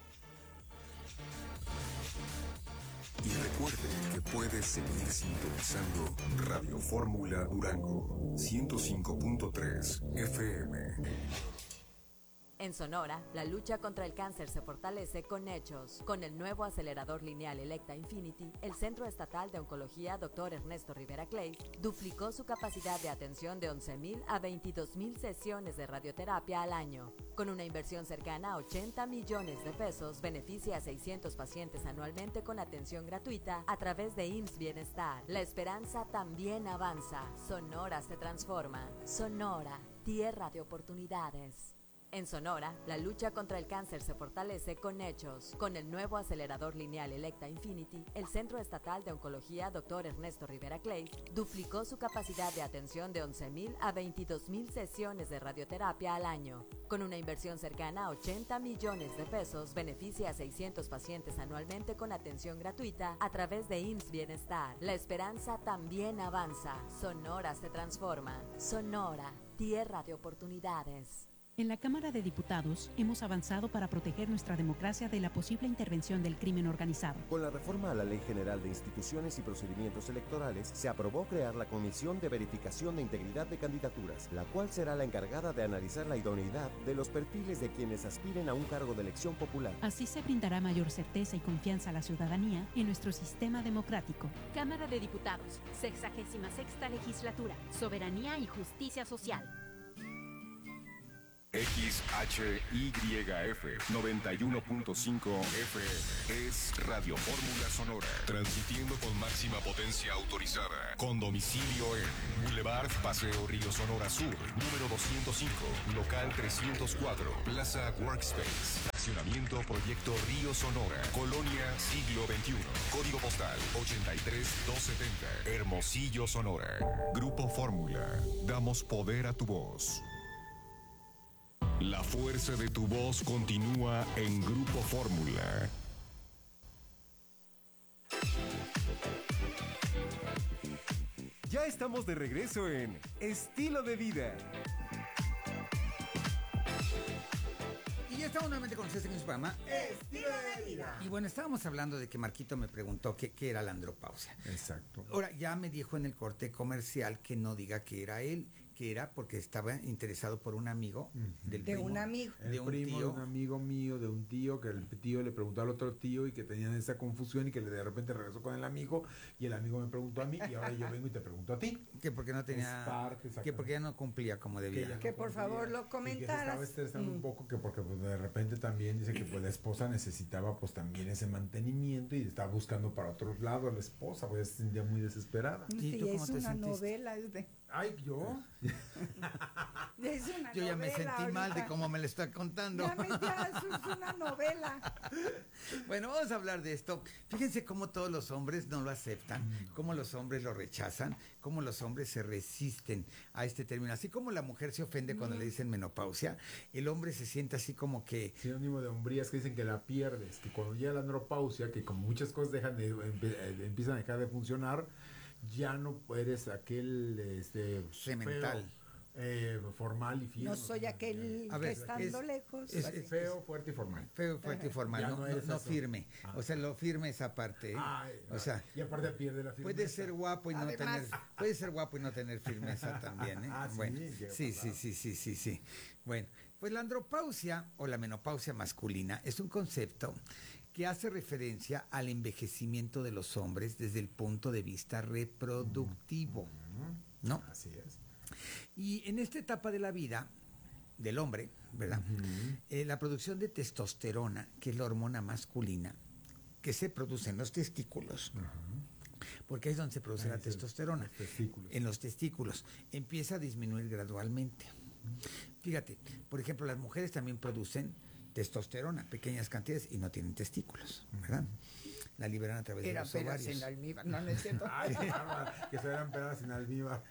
S18: Y recuerde que puedes seguir sintonizando Radio Fórmula Durango ciento cinco punto tres F M.
S20: En Sonora, la lucha contra el cáncer se fortalece con hechos. Con el nuevo acelerador lineal Electa Infinity, el Centro Estatal de Oncología doctor Ernesto Rivera Clay duplicó su capacidad de atención de once mil a veintidós mil sesiones de radioterapia al año. Con una inversión cercana a ochenta millones de pesos, beneficia a seiscientos pacientes anualmente con atención gratuita a través de I M S S Bienestar. La esperanza también avanza. Sonora se transforma. Sonora, tierra de oportunidades. En Sonora, la lucha contra el cáncer se fortalece con hechos. Con el nuevo acelerador lineal Electa Infinity, el Centro Estatal de Oncología doctor Ernesto Rivera Clay duplicó su capacidad de atención de once mil a veintidós mil sesiones de radioterapia al año. Con una inversión cercana a ochenta millones de pesos, beneficia a seiscientos pacientes anualmente con atención gratuita a través de I M S S Bienestar. La esperanza también avanza. Sonora se transforma. Sonora, tierra de oportunidades.
S21: En la Cámara de Diputados hemos avanzado para proteger nuestra democracia de la posible intervención del crimen organizado.
S22: Con la reforma a la Ley General de Instituciones y Procedimientos Electorales, se aprobó crear la Comisión de Verificación de Integridad de Candidaturas, la cual será la encargada de analizar la idoneidad de los perfiles de quienes aspiren a un cargo de elección popular.
S21: Así se brindará mayor certeza y confianza a la ciudadanía en nuestro sistema democrático.
S23: Cámara de Diputados, sexagésima sexta legislatura, Soberanía y Justicia Social.
S1: X H Y F noventa y uno punto cinco F M es Radio Fórmula Sonora, transmitiendo con máxima potencia autorizada, con domicilio en Boulevard Paseo Río Sonora Sur, número doscientos cinco, local trescientos cuatro, Plaza Workspace, accionamiento Proyecto Río Sonora, Colonia Siglo veintiuno, código postal ochenta y tres doscientos setenta, Hermosillo, Sonora. Grupo Fórmula, damos poder a tu voz. La fuerza de tu voz continúa en Grupo Fórmula.
S13: Ya estamos de regreso en Estilo de Vida.
S14: Y ya estamos nuevamente con ustedes en su programa
S24: Estilo de Vida.
S14: Y bueno, estábamos hablando de que Marquito me preguntó qué, qué era la andropausia.
S16: Exacto.
S14: Ahora, ya me dijo en el corte comercial que no diga que era él, que era porque estaba interesado por un amigo uh-huh. del
S15: de
S14: primo,
S15: un amigo
S16: el
S14: de un
S16: primo
S14: tío.
S16: de un amigo mío, de un tío, que el tío le preguntó al otro tío y que tenían esa confusión y que de repente regresó con el amigo y el amigo me preguntó a mí y ahora yo vengo y te pregunto a ti.
S14: Que porque no tenía,
S16: parte,
S14: que porque ya no cumplía como debía.
S15: Que, no que por favor lo comentaras.
S16: Y que se estaba estresando mm. un poco que porque pues, de repente también dice que pues la esposa necesitaba pues también ese mantenimiento y estaba buscando para otro lado la esposa, pues se sentía muy desesperada.
S15: ¿Y tú cómo es te una sentiste? Novela es de...
S16: Ay, ¿yo?
S15: Es una
S14: Yo ya
S15: novela,
S14: me sentí
S15: ahorita.
S14: mal de cómo me lo está contando.
S15: Ya, me, ya eso es una novela.
S14: Bueno, vamos a hablar de esto. Fíjense cómo todos los hombres no lo aceptan, cómo los hombres lo rechazan, cómo los hombres se resisten a este término. Así como la mujer se ofende cuando le dicen menopausia, el hombre se siente así como que...
S16: Sinónimo de hombrías que dicen que la pierdes, que cuando llega la andropausia, que como muchas cosas dejan de, empiezan a dejar de funcionar, ya no eres aquel este
S14: semental
S16: Eh, formal y firme.
S15: No soy aquel
S14: A ver,
S15: que estando
S14: es-
S15: lejos.
S14: es-
S15: así.
S14: es-
S16: Feo, fuerte y formal.
S14: Feo, fuerte y formal,
S16: Ya
S14: no,
S16: no
S14: no,
S16: eres
S14: no
S16: eso.
S14: firme.
S16: Ah.
S14: O sea, lo firme esa parte. ¿eh?
S16: Ay,
S14: o sea,
S16: y aparte pierde la firmeza.
S14: puede ser guapo y no
S15: Además.
S14: tener, puede ser guapo y no tener firmeza también, ¿eh?
S16: Ah, sí,
S14: bueno,
S16: llega a
S14: sí,
S16: pasar.
S14: sí, sí, sí, sí, sí. Bueno, pues la andropausia o la menopausia masculina es un concepto que hace referencia al envejecimiento de los hombres desde el punto de vista reproductivo, ¿no?
S16: Así es.
S14: Y en esta etapa de la vida del hombre, ¿verdad? Eh, la producción de testosterona, que es la hormona masculina, que se produce en los testículos, porque ahí es donde se produce
S16: Ahí
S14: la
S16: es el-
S14: testosterona,
S16: los testículos.
S14: en los testículos, empieza a disminuir gradualmente. Fíjate, por ejemplo, las mujeres también producen testosterona, pequeñas cantidades, y no tienen testículos, ¿verdad? La liberan a través
S15: Era
S14: de los
S15: peras
S14: ovarios.
S15: en almíbar, no, no es cierto.
S16: Ay, que se eran pedas sin almíbar.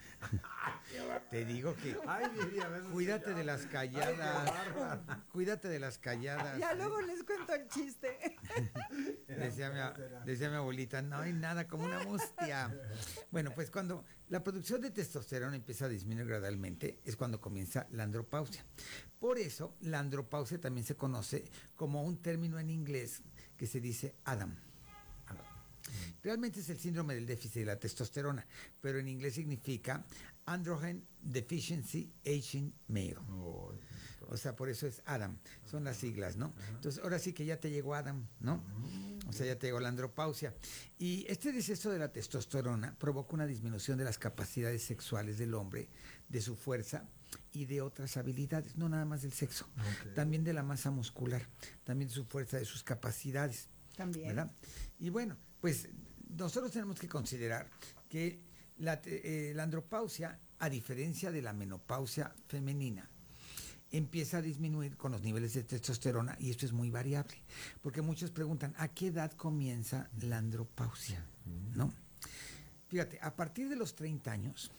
S14: Te digo que
S16: Ay, Vivi, a veces
S14: cuídate
S16: ya-
S14: de las
S16: Ay, qué
S14: calladas,
S16: bárbara.
S14: cuídate de las calladas.
S15: Ya luego les cuento el chiste.
S14: Decía mi, decía mi abuelita, no hay nada como una mustia. Bueno, pues cuando la producción de testosterona empieza a disminuir gradualmente, es cuando comienza la andropausia. Por eso, la andropausia también se conoce como un término en inglés que se dice Adam. Realmente es el síndrome del déficit de la testosterona, pero en inglés significa Androgen Deficiency Aging Male. O sea, por eso es Adam, son las siglas, ¿no? Entonces, ahora sí que ya te llegó Adam, ¿no? O sea, ya te llegó la andropausia. Y este deceso de la testosterona provoca una disminución de las capacidades sexuales del hombre, de su fuerza y de otras habilidades, no nada más del sexo,
S16: Ok.
S14: también de la masa muscular, también de su fuerza, de sus capacidades.
S15: También.
S14: ¿Verdad? Y bueno, pues nosotros tenemos que considerar que la, te- eh, la andropausia, a diferencia de la menopausia femenina, empieza a disminuir con los niveles de testosterona y esto es muy variable, porque muchos preguntan, ¿a qué edad comienza la andropausia? ¿No? Fíjate, a partir de los treinta años,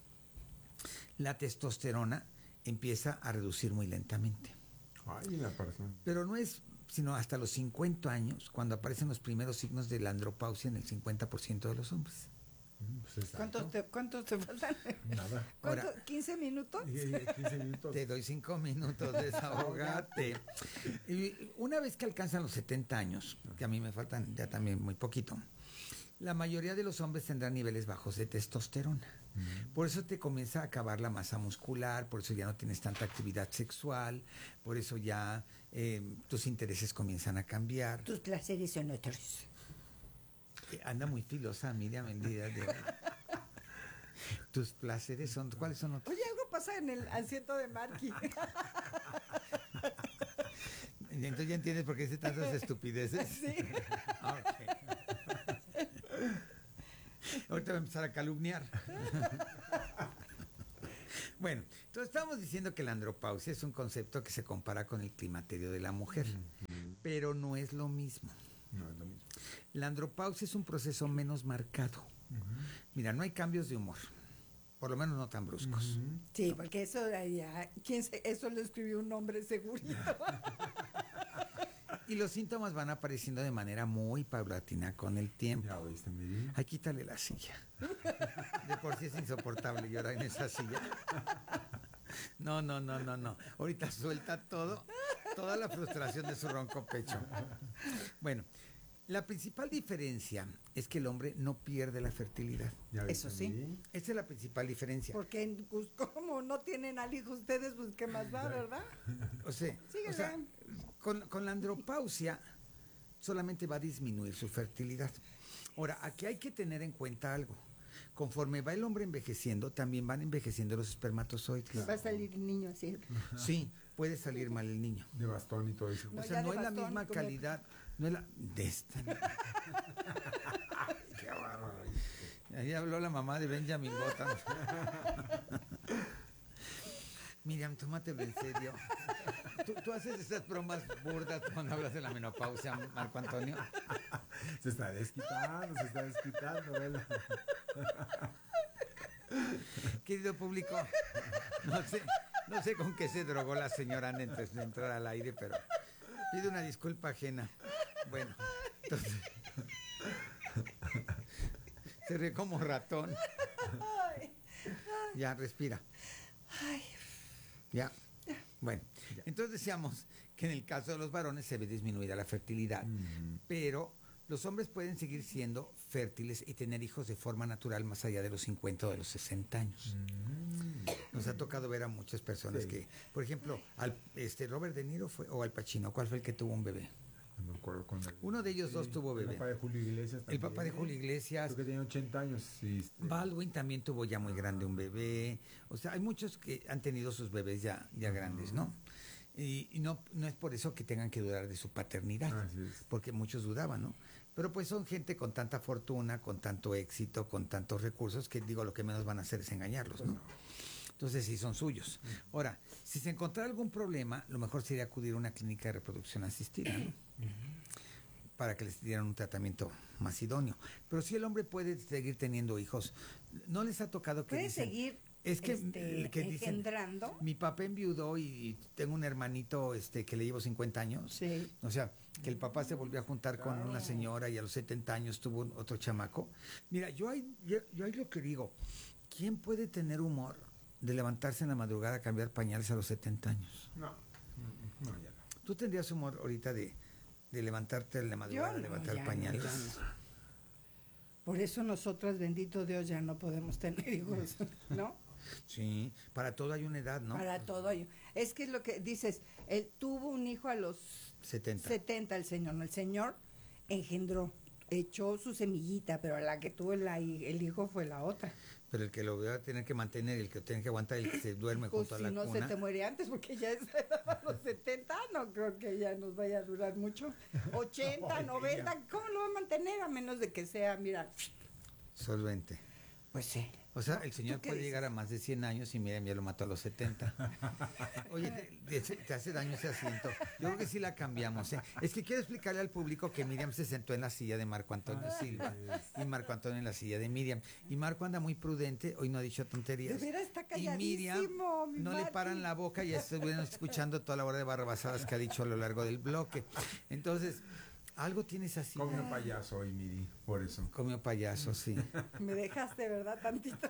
S14: la testosterona empieza a reducir muy lentamente.
S16: Ay, la persona.
S14: Pero no es sino hasta los cincuenta años cuando aparecen los primeros signos de la andropausia en el cincuenta por ciento de los hombres.
S16: Pues
S15: ¿Cuántos te, ¿Cuántos te faltan?
S16: Nada.
S15: ¿Cuánto?
S14: Ahora-
S15: ¿quince minutos?
S16: quince minutos.
S14: Te doy cinco minutos, desahogate. Y una vez que alcanzan los setenta años, que a mí me faltan ya también muy poquito, la mayoría de los hombres tendrán niveles bajos de testosterona. Por eso te comienza a acabar la masa muscular, por eso ya no tienes tanta actividad sexual, por eso ya eh, tus intereses comienzan a cambiar.
S15: Tus placeres son otros.
S14: Eh, Anda muy filosa, Miriam, el día de hoy. Tus placeres son, ¿cuáles son otros?
S15: Oye, algo pasa en el asiento de Marky.
S14: Entonces ya entiendes por qué dice tantas estupideces.
S15: Sí.
S14: Ok. Ahorita voy a empezar a calumniar. Bueno, entonces estamos diciendo que la andropausia es un concepto que se compara con el climaterio de la mujer, pero no es lo mismo.
S16: No es lo mismo.
S14: La andropausia es un proceso menos marcado. Mira, no hay cambios de humor, por lo menos no tan bruscos.
S15: Sí, porque eso ya, ¿quién se- eso lo escribió un hombre segurito.
S14: Y los síntomas van apareciendo de manera muy paulatina con el tiempo.
S16: Ya oíste, Miri.
S14: Ay, quítale la silla. De por sí es insoportable llorar en esa silla. No, no, no, no, no. Ahorita suelta todo, toda la frustración de su ronco pecho. Bueno, la principal diferencia es que el hombre no pierde la fertilidad.
S16: Ya
S15: Eso
S16: oíste,
S15: sí.
S16: Miri.
S14: Esa es la principal diferencia.
S15: Porque pues, como no tienen al hijo ustedes, pues qué más da, ¿verdad?
S14: O sea,
S15: Síguele.
S14: o sea, con, con la andropausia solamente va a disminuir su fertilidad. Ahora, aquí hay que tener en cuenta algo. Conforme va el hombre envejeciendo, también van envejeciendo los espermatozoides.
S15: Va a salir el niño así.
S14: Sí, puede salir mal el niño.
S16: De bastón y todo eso.
S15: No,
S14: O
S15: ya
S14: sea, no
S15: de
S14: es la
S15: bastón,
S14: misma
S15: como-
S14: calidad, no es la de esta.
S16: Qué bárbaro.
S14: Ahí habló la mamá de Benjamin Button. Miriam, tómatelo en serio. ¿Tú, tú haces esas bromas burdas cuando hablas de la menopausia, Marco Antonio?
S16: Se está desquitando, se está desquitando, ¿verdad?
S14: Querido público, no sé, no sé con qué se drogó la señora antes de entrar al aire, pero pido una disculpa ajena. Bueno, entonces se ríe como ratón. Ya, respira.
S15: Ay.
S14: Ya. Bueno, entonces decíamos que en el caso de los varones se ve disminuida la fertilidad, uh-huh. pero los hombres pueden seguir siendo fértiles y tener hijos de forma natural más allá de los cincuenta o de los sesenta años. Uh-huh. Nos ha tocado ver a muchas personas sí. que, por ejemplo, al, este Robert De Niro fue, o Al Pacino, ¿cuál fue el que tuvo un bebé?
S16: No me acuerdo con el,
S14: Uno de ellos sí, dos tuvo bebé.
S16: El papá de Julio Iglesias también.
S14: El papá de Julio Iglesias.
S16: Creo que tenía ochenta años. Sí, este.
S14: Baldwin también tuvo ya muy grande un bebé. O sea, hay muchos que han tenido sus bebés ya, ya grandes, ¿no? Y, y no, no es por eso que tengan que dudar de su paternidad, porque muchos dudaban, ¿no? Pero pues son gente con tanta fortuna, con tanto éxito, con tantos recursos, que digo, lo que menos van a hacer es engañarlos, ¿no? Entonces sí son suyos. Ahora, si se encontrara algún problema, lo mejor sería acudir a una clínica de reproducción asistida, ¿no? Para que les dieran un tratamiento más idóneo. Pero si el hombre puede seguir teniendo hijos, ¿no les ha tocado que
S15: puede
S14: dicen,
S15: seguir
S14: es que,
S15: este,
S14: que dicen,
S15: engendrando?
S14: Mi papá enviudó y tengo un hermanito este que le llevo cincuenta años.
S15: Sí.
S14: O sea, que el papá se volvió a juntar con una señora y a los setenta años tuvo otro chamaco. Mira, yo ahí, yo, yo ahí lo que digo, ¿quién puede tener humor de levantarse en la madrugada a cambiar pañales a los setenta años?
S16: No, no, ya no.
S14: ¿Tú tendrías humor ahorita de, de levantarte en la madrugada
S15: no,
S14: a levantar
S15: ya
S14: pañales?
S15: No, no. Por eso nosotras, bendito Dios, ya no podemos tener hijos, ¿no?
S14: Sí, para todo hay una edad, ¿no?
S15: Para todo hay. Es que es lo que dices, él tuvo un hijo a los
S14: setenta.
S15: setenta el señor, ¿no? El señor engendró, echó su semillita, pero la que tuvo el, el hijo fue la otra.
S14: Pero el que lo va a tener que mantener, el que tiene que aguantar, el que se duerme
S15: pues
S14: junto
S15: si
S14: a la
S15: no
S14: cuna.
S15: Se te muere antes, porque ya es a los setenta, no creo que ya nos vaya a durar mucho. ochenta, noventa, ¿cómo lo va a mantener? A menos de que sea, mira...
S14: Solvente.
S15: Pues sí.
S14: O sea, el señor puede dices? llegar a más de cien años y Miriam ya lo mató a los setenta. Oye, te, te, te hace daño ese asiento. Yo creo que sí la cambiamos, ¿eh? Es que quiero explicarle al público que Miriam se sentó en la silla de Marco Antonio Silva y Marco Antonio en la silla de Miriam. Y Marco anda muy prudente, hoy no ha dicho tonterías.
S15: De veras está
S14: calladísimo. Y Miriam
S15: mi
S14: no
S15: Martín.
S14: le paran la boca y ya estuvieron escuchando toda la hora de barrabasadas que ha dicho a lo largo del bloque. Entonces... Algo tienes así.
S16: Comió payaso hoy, Miri, por eso.
S14: Comió payaso, sí.
S15: Me dejaste, ¿verdad? Tantito.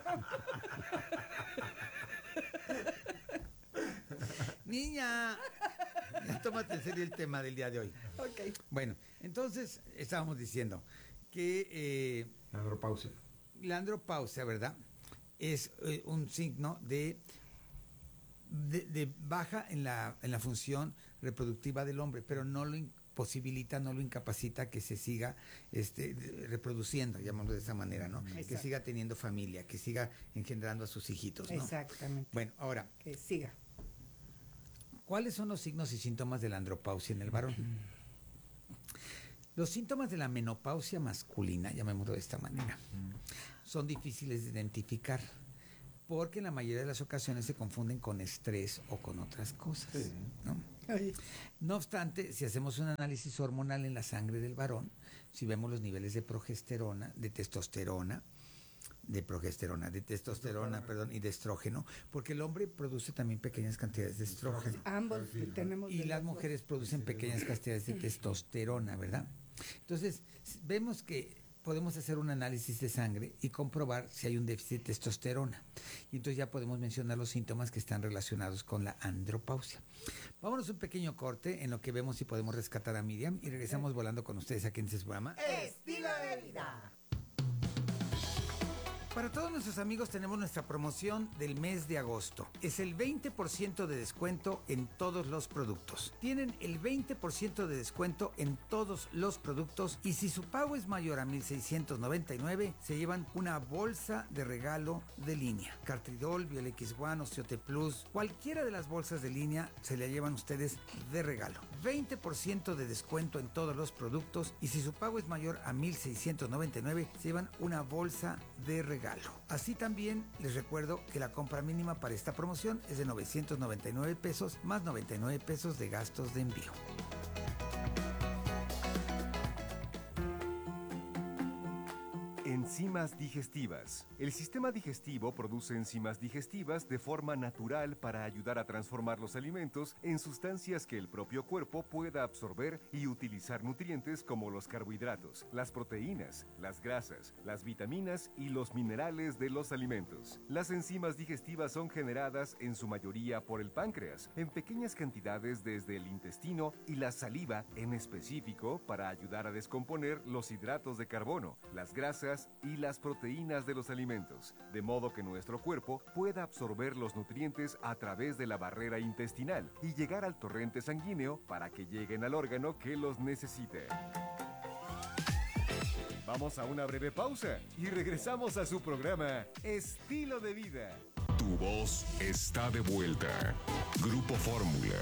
S14: Niña, tómate en serio el tema del día de hoy.
S15: Ok.
S14: Bueno, entonces estábamos diciendo que... Eh,
S16: la andropausia.
S14: La andropausia, ¿verdad? Es eh, un signo de, de, de baja en la, en la función reproductiva del hombre, pero no lo posibilita, no lo incapacita que se siga este, reproduciendo, llamémoslo de esa manera, ¿no? Exacto. Que siga teniendo familia, que siga engendrando a sus hijitos, ¿no?
S15: Exactamente.
S14: Bueno, ahora...
S15: Que siga.
S14: ¿Cuáles son los signos y síntomas de la andropausia en el varón? Los síntomas de la menopausia masculina, llamémoslo de esta manera, son difíciles de identificar porque en la mayoría de las ocasiones se confunden con estrés o con otras cosas, sí. ¿no? No obstante, si hacemos un análisis hormonal en la sangre del varón, si vemos los niveles de progesterona, de testosterona, de progesterona, de testosterona, perdón, y de estrógeno, porque el hombre produce también pequeñas cantidades de estrógeno.
S15: Ambos tenemos.
S14: Y las mujeres producen pequeñas cantidades de testosterona, ¿verdad? Entonces, vemos que podemos hacer un análisis de sangre y comprobar si hay un déficit de testosterona. Y entonces ya podemos mencionar los síntomas que están relacionados con la andropausia. Vámonos un pequeño corte en lo que vemos si podemos rescatar a Miriam y regresamos volando con ustedes aquí en este programa.
S15: Estilo de vida.
S14: Para todos nuestros amigos tenemos nuestra promoción del mes de agosto. Es el veinte por ciento de descuento en todos los productos. Tienen el veinte por ciento de descuento en todos los productos y si su pago es mayor a mil seiscientos noventa y nueve, se llevan una bolsa de regalo de línea. Cartridol, Biolex One, Osteote Plus, cualquiera de las bolsas de línea se la llevan ustedes de regalo. veinte por ciento de descuento en todos los productos y si su pago es mayor a mil seiscientos noventa y nueve, se llevan una bolsa de regalo. Así también les recuerdo que la compra mínima para esta promoción es de novecientos noventa y nueve pesos más noventa y nueve pesos de gastos de envío.
S13: En Enzimas digestivas. El sistema digestivo produce enzimas digestivas de forma natural para ayudar a transformar los alimentos en sustancias que el propio cuerpo pueda absorber y utilizar nutrientes como los carbohidratos, las proteínas, las grasas, las vitaminas y los minerales de los alimentos. Las enzimas digestivas son generadas en su mayoría por el páncreas, en pequeñas cantidades desde el intestino y la saliva en específico para ayudar a descomponer los hidratos de carbono, las grasas y las proteínas de los alimentos, de modo que nuestro cuerpo pueda absorber los nutrientes a través de la barrera intestinal y llegar al torrente sanguíneo para que lleguen al órgano que los necesite. Vamos a una breve pausa y regresamos a su programa Estilo de Vida.
S1: Tu voz está de vuelta. Grupo Fórmula.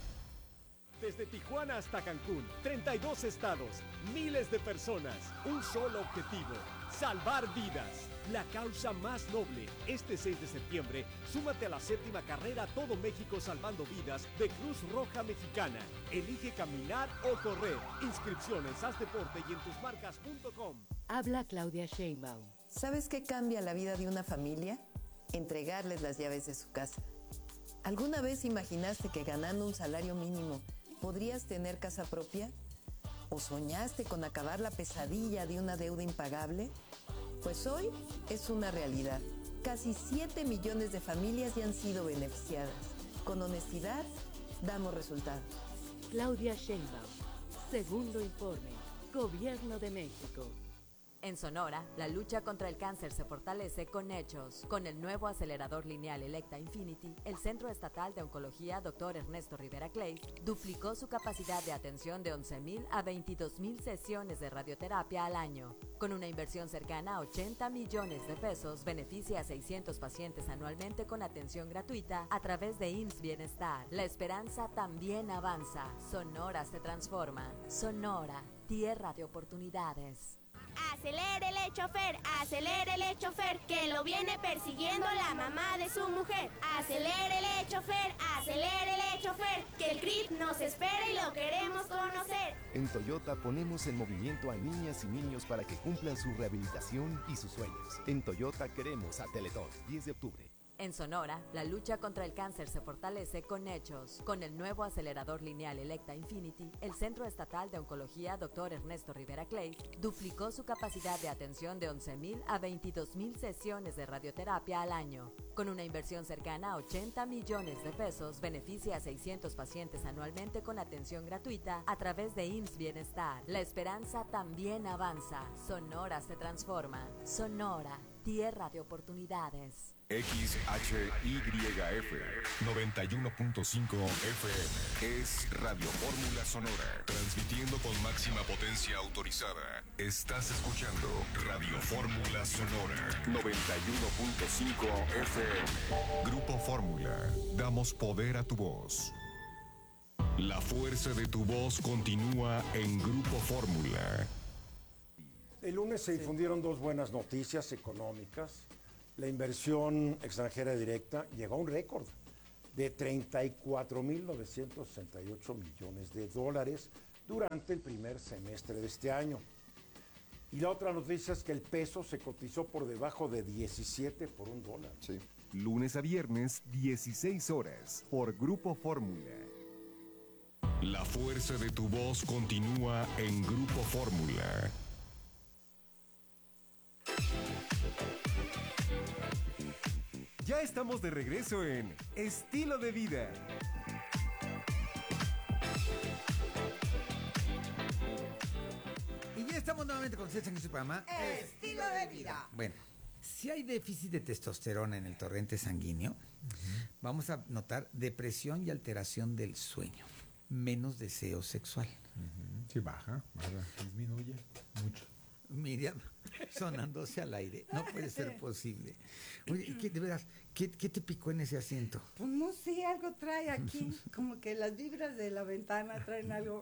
S2: Desde Tijuana hasta Cancún, treinta y dos estados, miles de personas, un solo objetivo, salvar vidas. La causa más noble. Este seis de septiembre, súmate a la séptima carrera Todo México Salvando Vidas de Cruz Roja Mexicana. Elige caminar o correr. Inscripciones, haz deporte y en tus marcas punto com.
S12: Habla Claudia Sheinbaum.
S3: ¿Sabes qué cambia la vida de una familia? Entregarles las llaves de su casa. ¿Alguna vez imaginaste que ganando un salario mínimo podrías tener casa propia? ¿O soñaste con acabar la pesadilla de una deuda impagable? Pues hoy es una realidad. Casi siete millones de familias ya han sido beneficiadas. Con honestidad, damos resultados.
S12: Claudia Sheinbaum. Segundo informe. Gobierno de México.
S20: En Sonora, la lucha contra el cáncer se fortalece con hechos. Con el nuevo acelerador lineal Electa Infinity, el Centro Estatal de Oncología doctor Ernesto Rivera Clay duplicó su capacidad de atención de once mil a veintidós mil sesiones de radioterapia al año. Con una inversión cercana a ochenta millones de pesos, beneficia a seiscientos pacientes anualmente con atención gratuita a través de I M S S Bienestar. La esperanza también avanza. Sonora se transforma. Sonora, tierra de oportunidades.
S4: Acelérele, chofer, acelérele, chofer, que lo viene persiguiendo la mamá de su mujer. Acelérele, chofer, acelérele, chofer, que el C R I T nos espera y lo queremos conocer.
S22: En Toyota ponemos en movimiento a niñas y niños para que cumplan su rehabilitación y sus sueños. En Toyota queremos a Teletón, diez de octubre.
S20: En Sonora, la lucha contra el cáncer se fortalece con hechos. Con el nuevo acelerador lineal Electa Infinity, el Centro Estatal de Oncología doctor Ernesto Rivera Clay duplicó su capacidad de atención de once mil a veintidós mil sesiones de radioterapia al año. Con una inversión cercana a ochenta millones de pesos, beneficia a seiscientos pacientes anualmente con atención gratuita a través de I M S S Bienestar. La esperanza también avanza. Sonora se transforma. Sonora, tierra de oportunidades.
S1: X H Y F noventa y uno punto cinco F M es Radio Fórmula Sonora, transmitiendo con máxima potencia autorizada. Estás escuchando Radio Fórmula Sonora noventa y uno punto cinco F M. Grupo Fórmula, damos poder a tu voz. La fuerza de tu voz continúa en Grupo Fórmula.
S24: El lunes se difundieron dos buenas noticias económicas. La inversión extranjera directa llegó a un récord de treinta y cuatro mil novecientos sesenta y ocho millones de dólares durante el primer semestre de este año. Y la otra noticia es que el peso se cotizó por debajo de diecisiete por un dólar.
S13: Sí. Lunes a viernes, dieciséis horas, por Grupo Fórmula.
S1: La fuerza de tu voz continúa en Grupo Fórmula.
S13: Ya estamos de regreso en Estilo de Vida.
S14: Y ya estamos nuevamente con ustedes en su programa
S15: Estilo de Vida.
S14: Bueno, si hay déficit de testosterona en el torrente sanguíneo, uh-huh. vamos a notar depresión y alteración del sueño, menos deseo sexual.
S16: Uh-huh. Sí, baja, baja, disminuye mucho.
S14: Miriam, sonándose al aire. No puede ser posible. Oye, ¿qué, de veras, ¿qué, ¿qué te picó en ese asiento?
S15: Pues no sé, algo trae aquí. Como que las vibras de la ventana traen algo.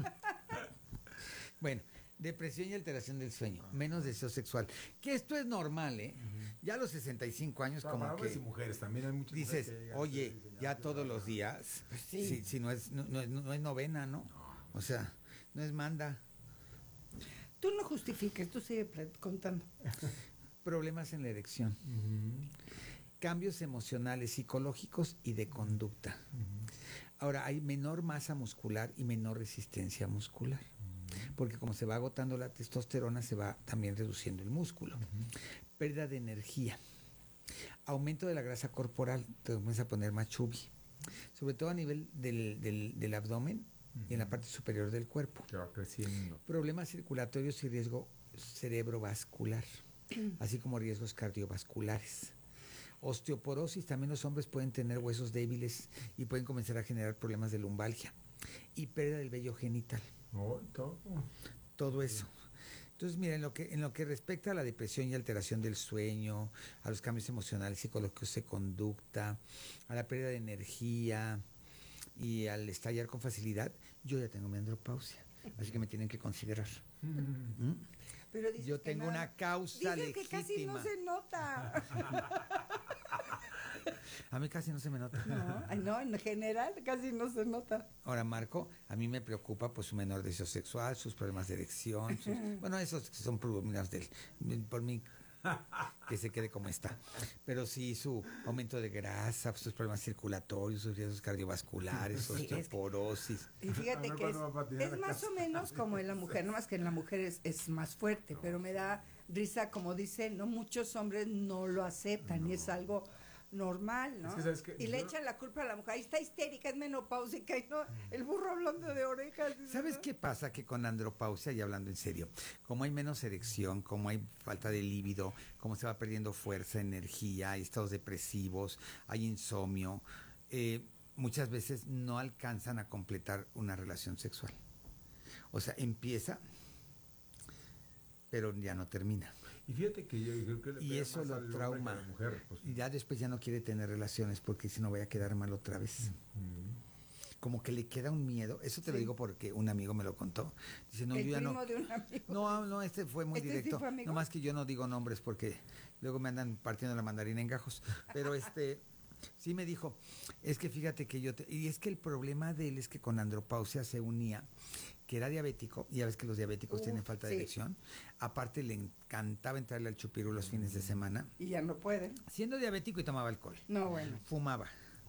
S14: Bueno, depresión y alteración del sueño, menos deseo sexual. Que esto es normal, ¿eh? Uh-huh. Ya a los sesenta y cinco años,
S16: no,
S14: como
S16: para
S14: que...
S16: hombres y mujeres también hay muchas
S14: dices,
S16: mujeres que llegan,
S14: oye,
S16: que llegan,
S14: ya
S16: que
S14: todos los días, pues sí. si, si no, es, no, no, no es novena, ¿no? no? O sea, no es manda.
S15: Tú no justifiques, tú sigue contando.
S14: Problemas en la erección. Uh-huh. Cambios emocionales, psicológicos y de conducta. Uh-huh. Ahora, hay menor masa muscular y menor resistencia muscular. Uh-huh. Porque como se va agotando la testosterona, se va también reduciendo el músculo. Uh-huh. Pérdida de energía. Aumento de la grasa corporal, te comienza a poner más chubby. Sobre todo a nivel del, del, del abdomen uh-huh. y en la parte superior del cuerpo.
S16: Que va creciendo.
S14: Problemas circulatorios y riesgo cerebrovascular, así como riesgos cardiovasculares. Osteoporosis, también los hombres pueden tener huesos débiles y pueden comenzar a generar problemas de lumbalgia. Y pérdida del vello genital.
S16: Oh, todo.
S14: Todo eso. Entonces, mira, en lo que en lo que respecta a la depresión y alteración del sueño, a los cambios emocionales, psicológicos de conducta, a la pérdida de energía y al estallar con facilidad, yo ya tengo mi andropausia, así que me tienen que considerar. Mm. ¿Mm?
S15: Pero
S14: yo tengo
S15: no,
S14: una causa
S15: dicen
S14: legítima.
S15: Que casi no se nota.
S14: A mí casi no se me nota.
S15: No, no, en general casi no se nota.
S14: Ahora, Marco, a mí me preocupa pues su menor deseo sexual, sus problemas de erección, sus, bueno, esos son problemas del, por mí que se quede como está. Pero sí su aumento de grasa, sus problemas circulatorios, sus riesgos cardiovasculares, sí, osteoporosis.
S15: Es que, y fíjate que es, es más o menos como en la mujer, no más que en la mujer es, es más fuerte, no. Pero me da risa, como dice, no muchos hombres no lo aceptan no. Y es algo normal, ¿no? Es que, ¿sabes qué? Y yo... le echan la culpa a la mujer, ahí está histérica, es menopáusica, y no, el burro hablando de orejas.
S14: ¿Sabes qué pasa? Que con andropausia, y hablando en serio, como hay menos erección, como hay falta de líbido, como se va perdiendo fuerza, energía, hay estados depresivos, hay insomnio, eh, muchas veces no alcanzan a completar una relación sexual. O sea, empieza, pero ya no termina.
S16: Y fíjate que yo creo que le
S14: y eso lo trauma.
S16: La mujer, pues.
S14: Y ya después ya no quiere tener relaciones porque si no voy a quedar mal otra vez. Uh-huh. Como que le queda un miedo. Eso te sí. lo digo porque un amigo me lo contó. Dice, no,
S15: el
S14: yo ya
S15: primo
S14: no.
S15: De un amigo.
S14: No, no, este fue muy
S15: ¿Este
S14: directo.
S15: Sí fue amigo?
S14: No más que yo no digo nombres porque luego me andan partiendo la mandarina en gajos. Pero este sí me dijo, es que fíjate que yo te, y es que el problema de él es que con andropausia se unía que era diabético, y ya ves que los diabéticos uh, tienen falta sí. de erección, aparte le encantaba entrarle al chupirú los fines de semana.
S15: Y ya no pueden.
S14: Siendo diabético y tomaba alcohol.
S15: No, bueno.
S14: Fumaba.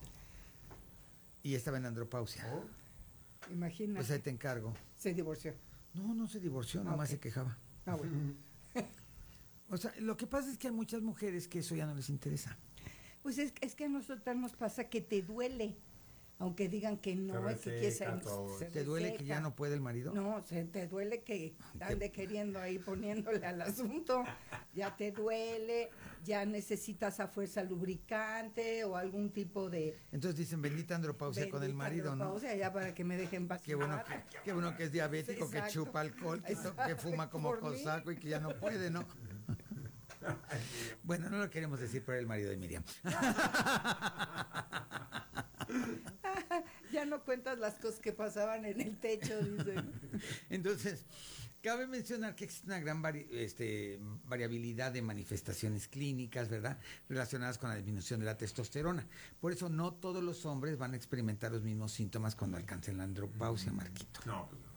S14: Y estaba en andropausia.
S15: Oh. Imagínate.
S14: Pues ahí te encargo.
S15: Se divorció.
S14: No, no se divorció, ah, nomás okay. se quejaba.
S15: Ah, bueno.
S14: O sea, lo que pasa es que hay muchas mujeres que eso ya no les interesa.
S15: Pues es, es que a nosotras nos pasa que te duele. Aunque digan que no, es que quieres ser,
S14: ¿Te duele que ya no puede el marido?
S15: No, se te duele que ande queriendo ahí poniéndole al asunto. Ya te duele, ya necesitas a fuerza lubricante o algún tipo de...
S14: Entonces dicen, bendita andropausia bendita con el marido,
S15: andropausia, ¿no? Ya para que me dejen vacilar.
S14: Qué bueno que, qué bueno que es diabético, exacto. Que chupa alcohol, que, que fuma como cosaco y que ya no puede, ¿no? Bueno, no lo queremos decir por el marido de Miriam.
S15: Ya no cuentas las cosas que pasaban en el techo, dicen.
S14: Entonces, cabe mencionar que existe una gran vari este, variabilidad de manifestaciones clínicas, ¿verdad?, relacionadas con la disminución de la testosterona. Por eso no todos los hombres van a experimentar los mismos síntomas cuando alcancen la andropausia, Marquito.
S16: No, pues no.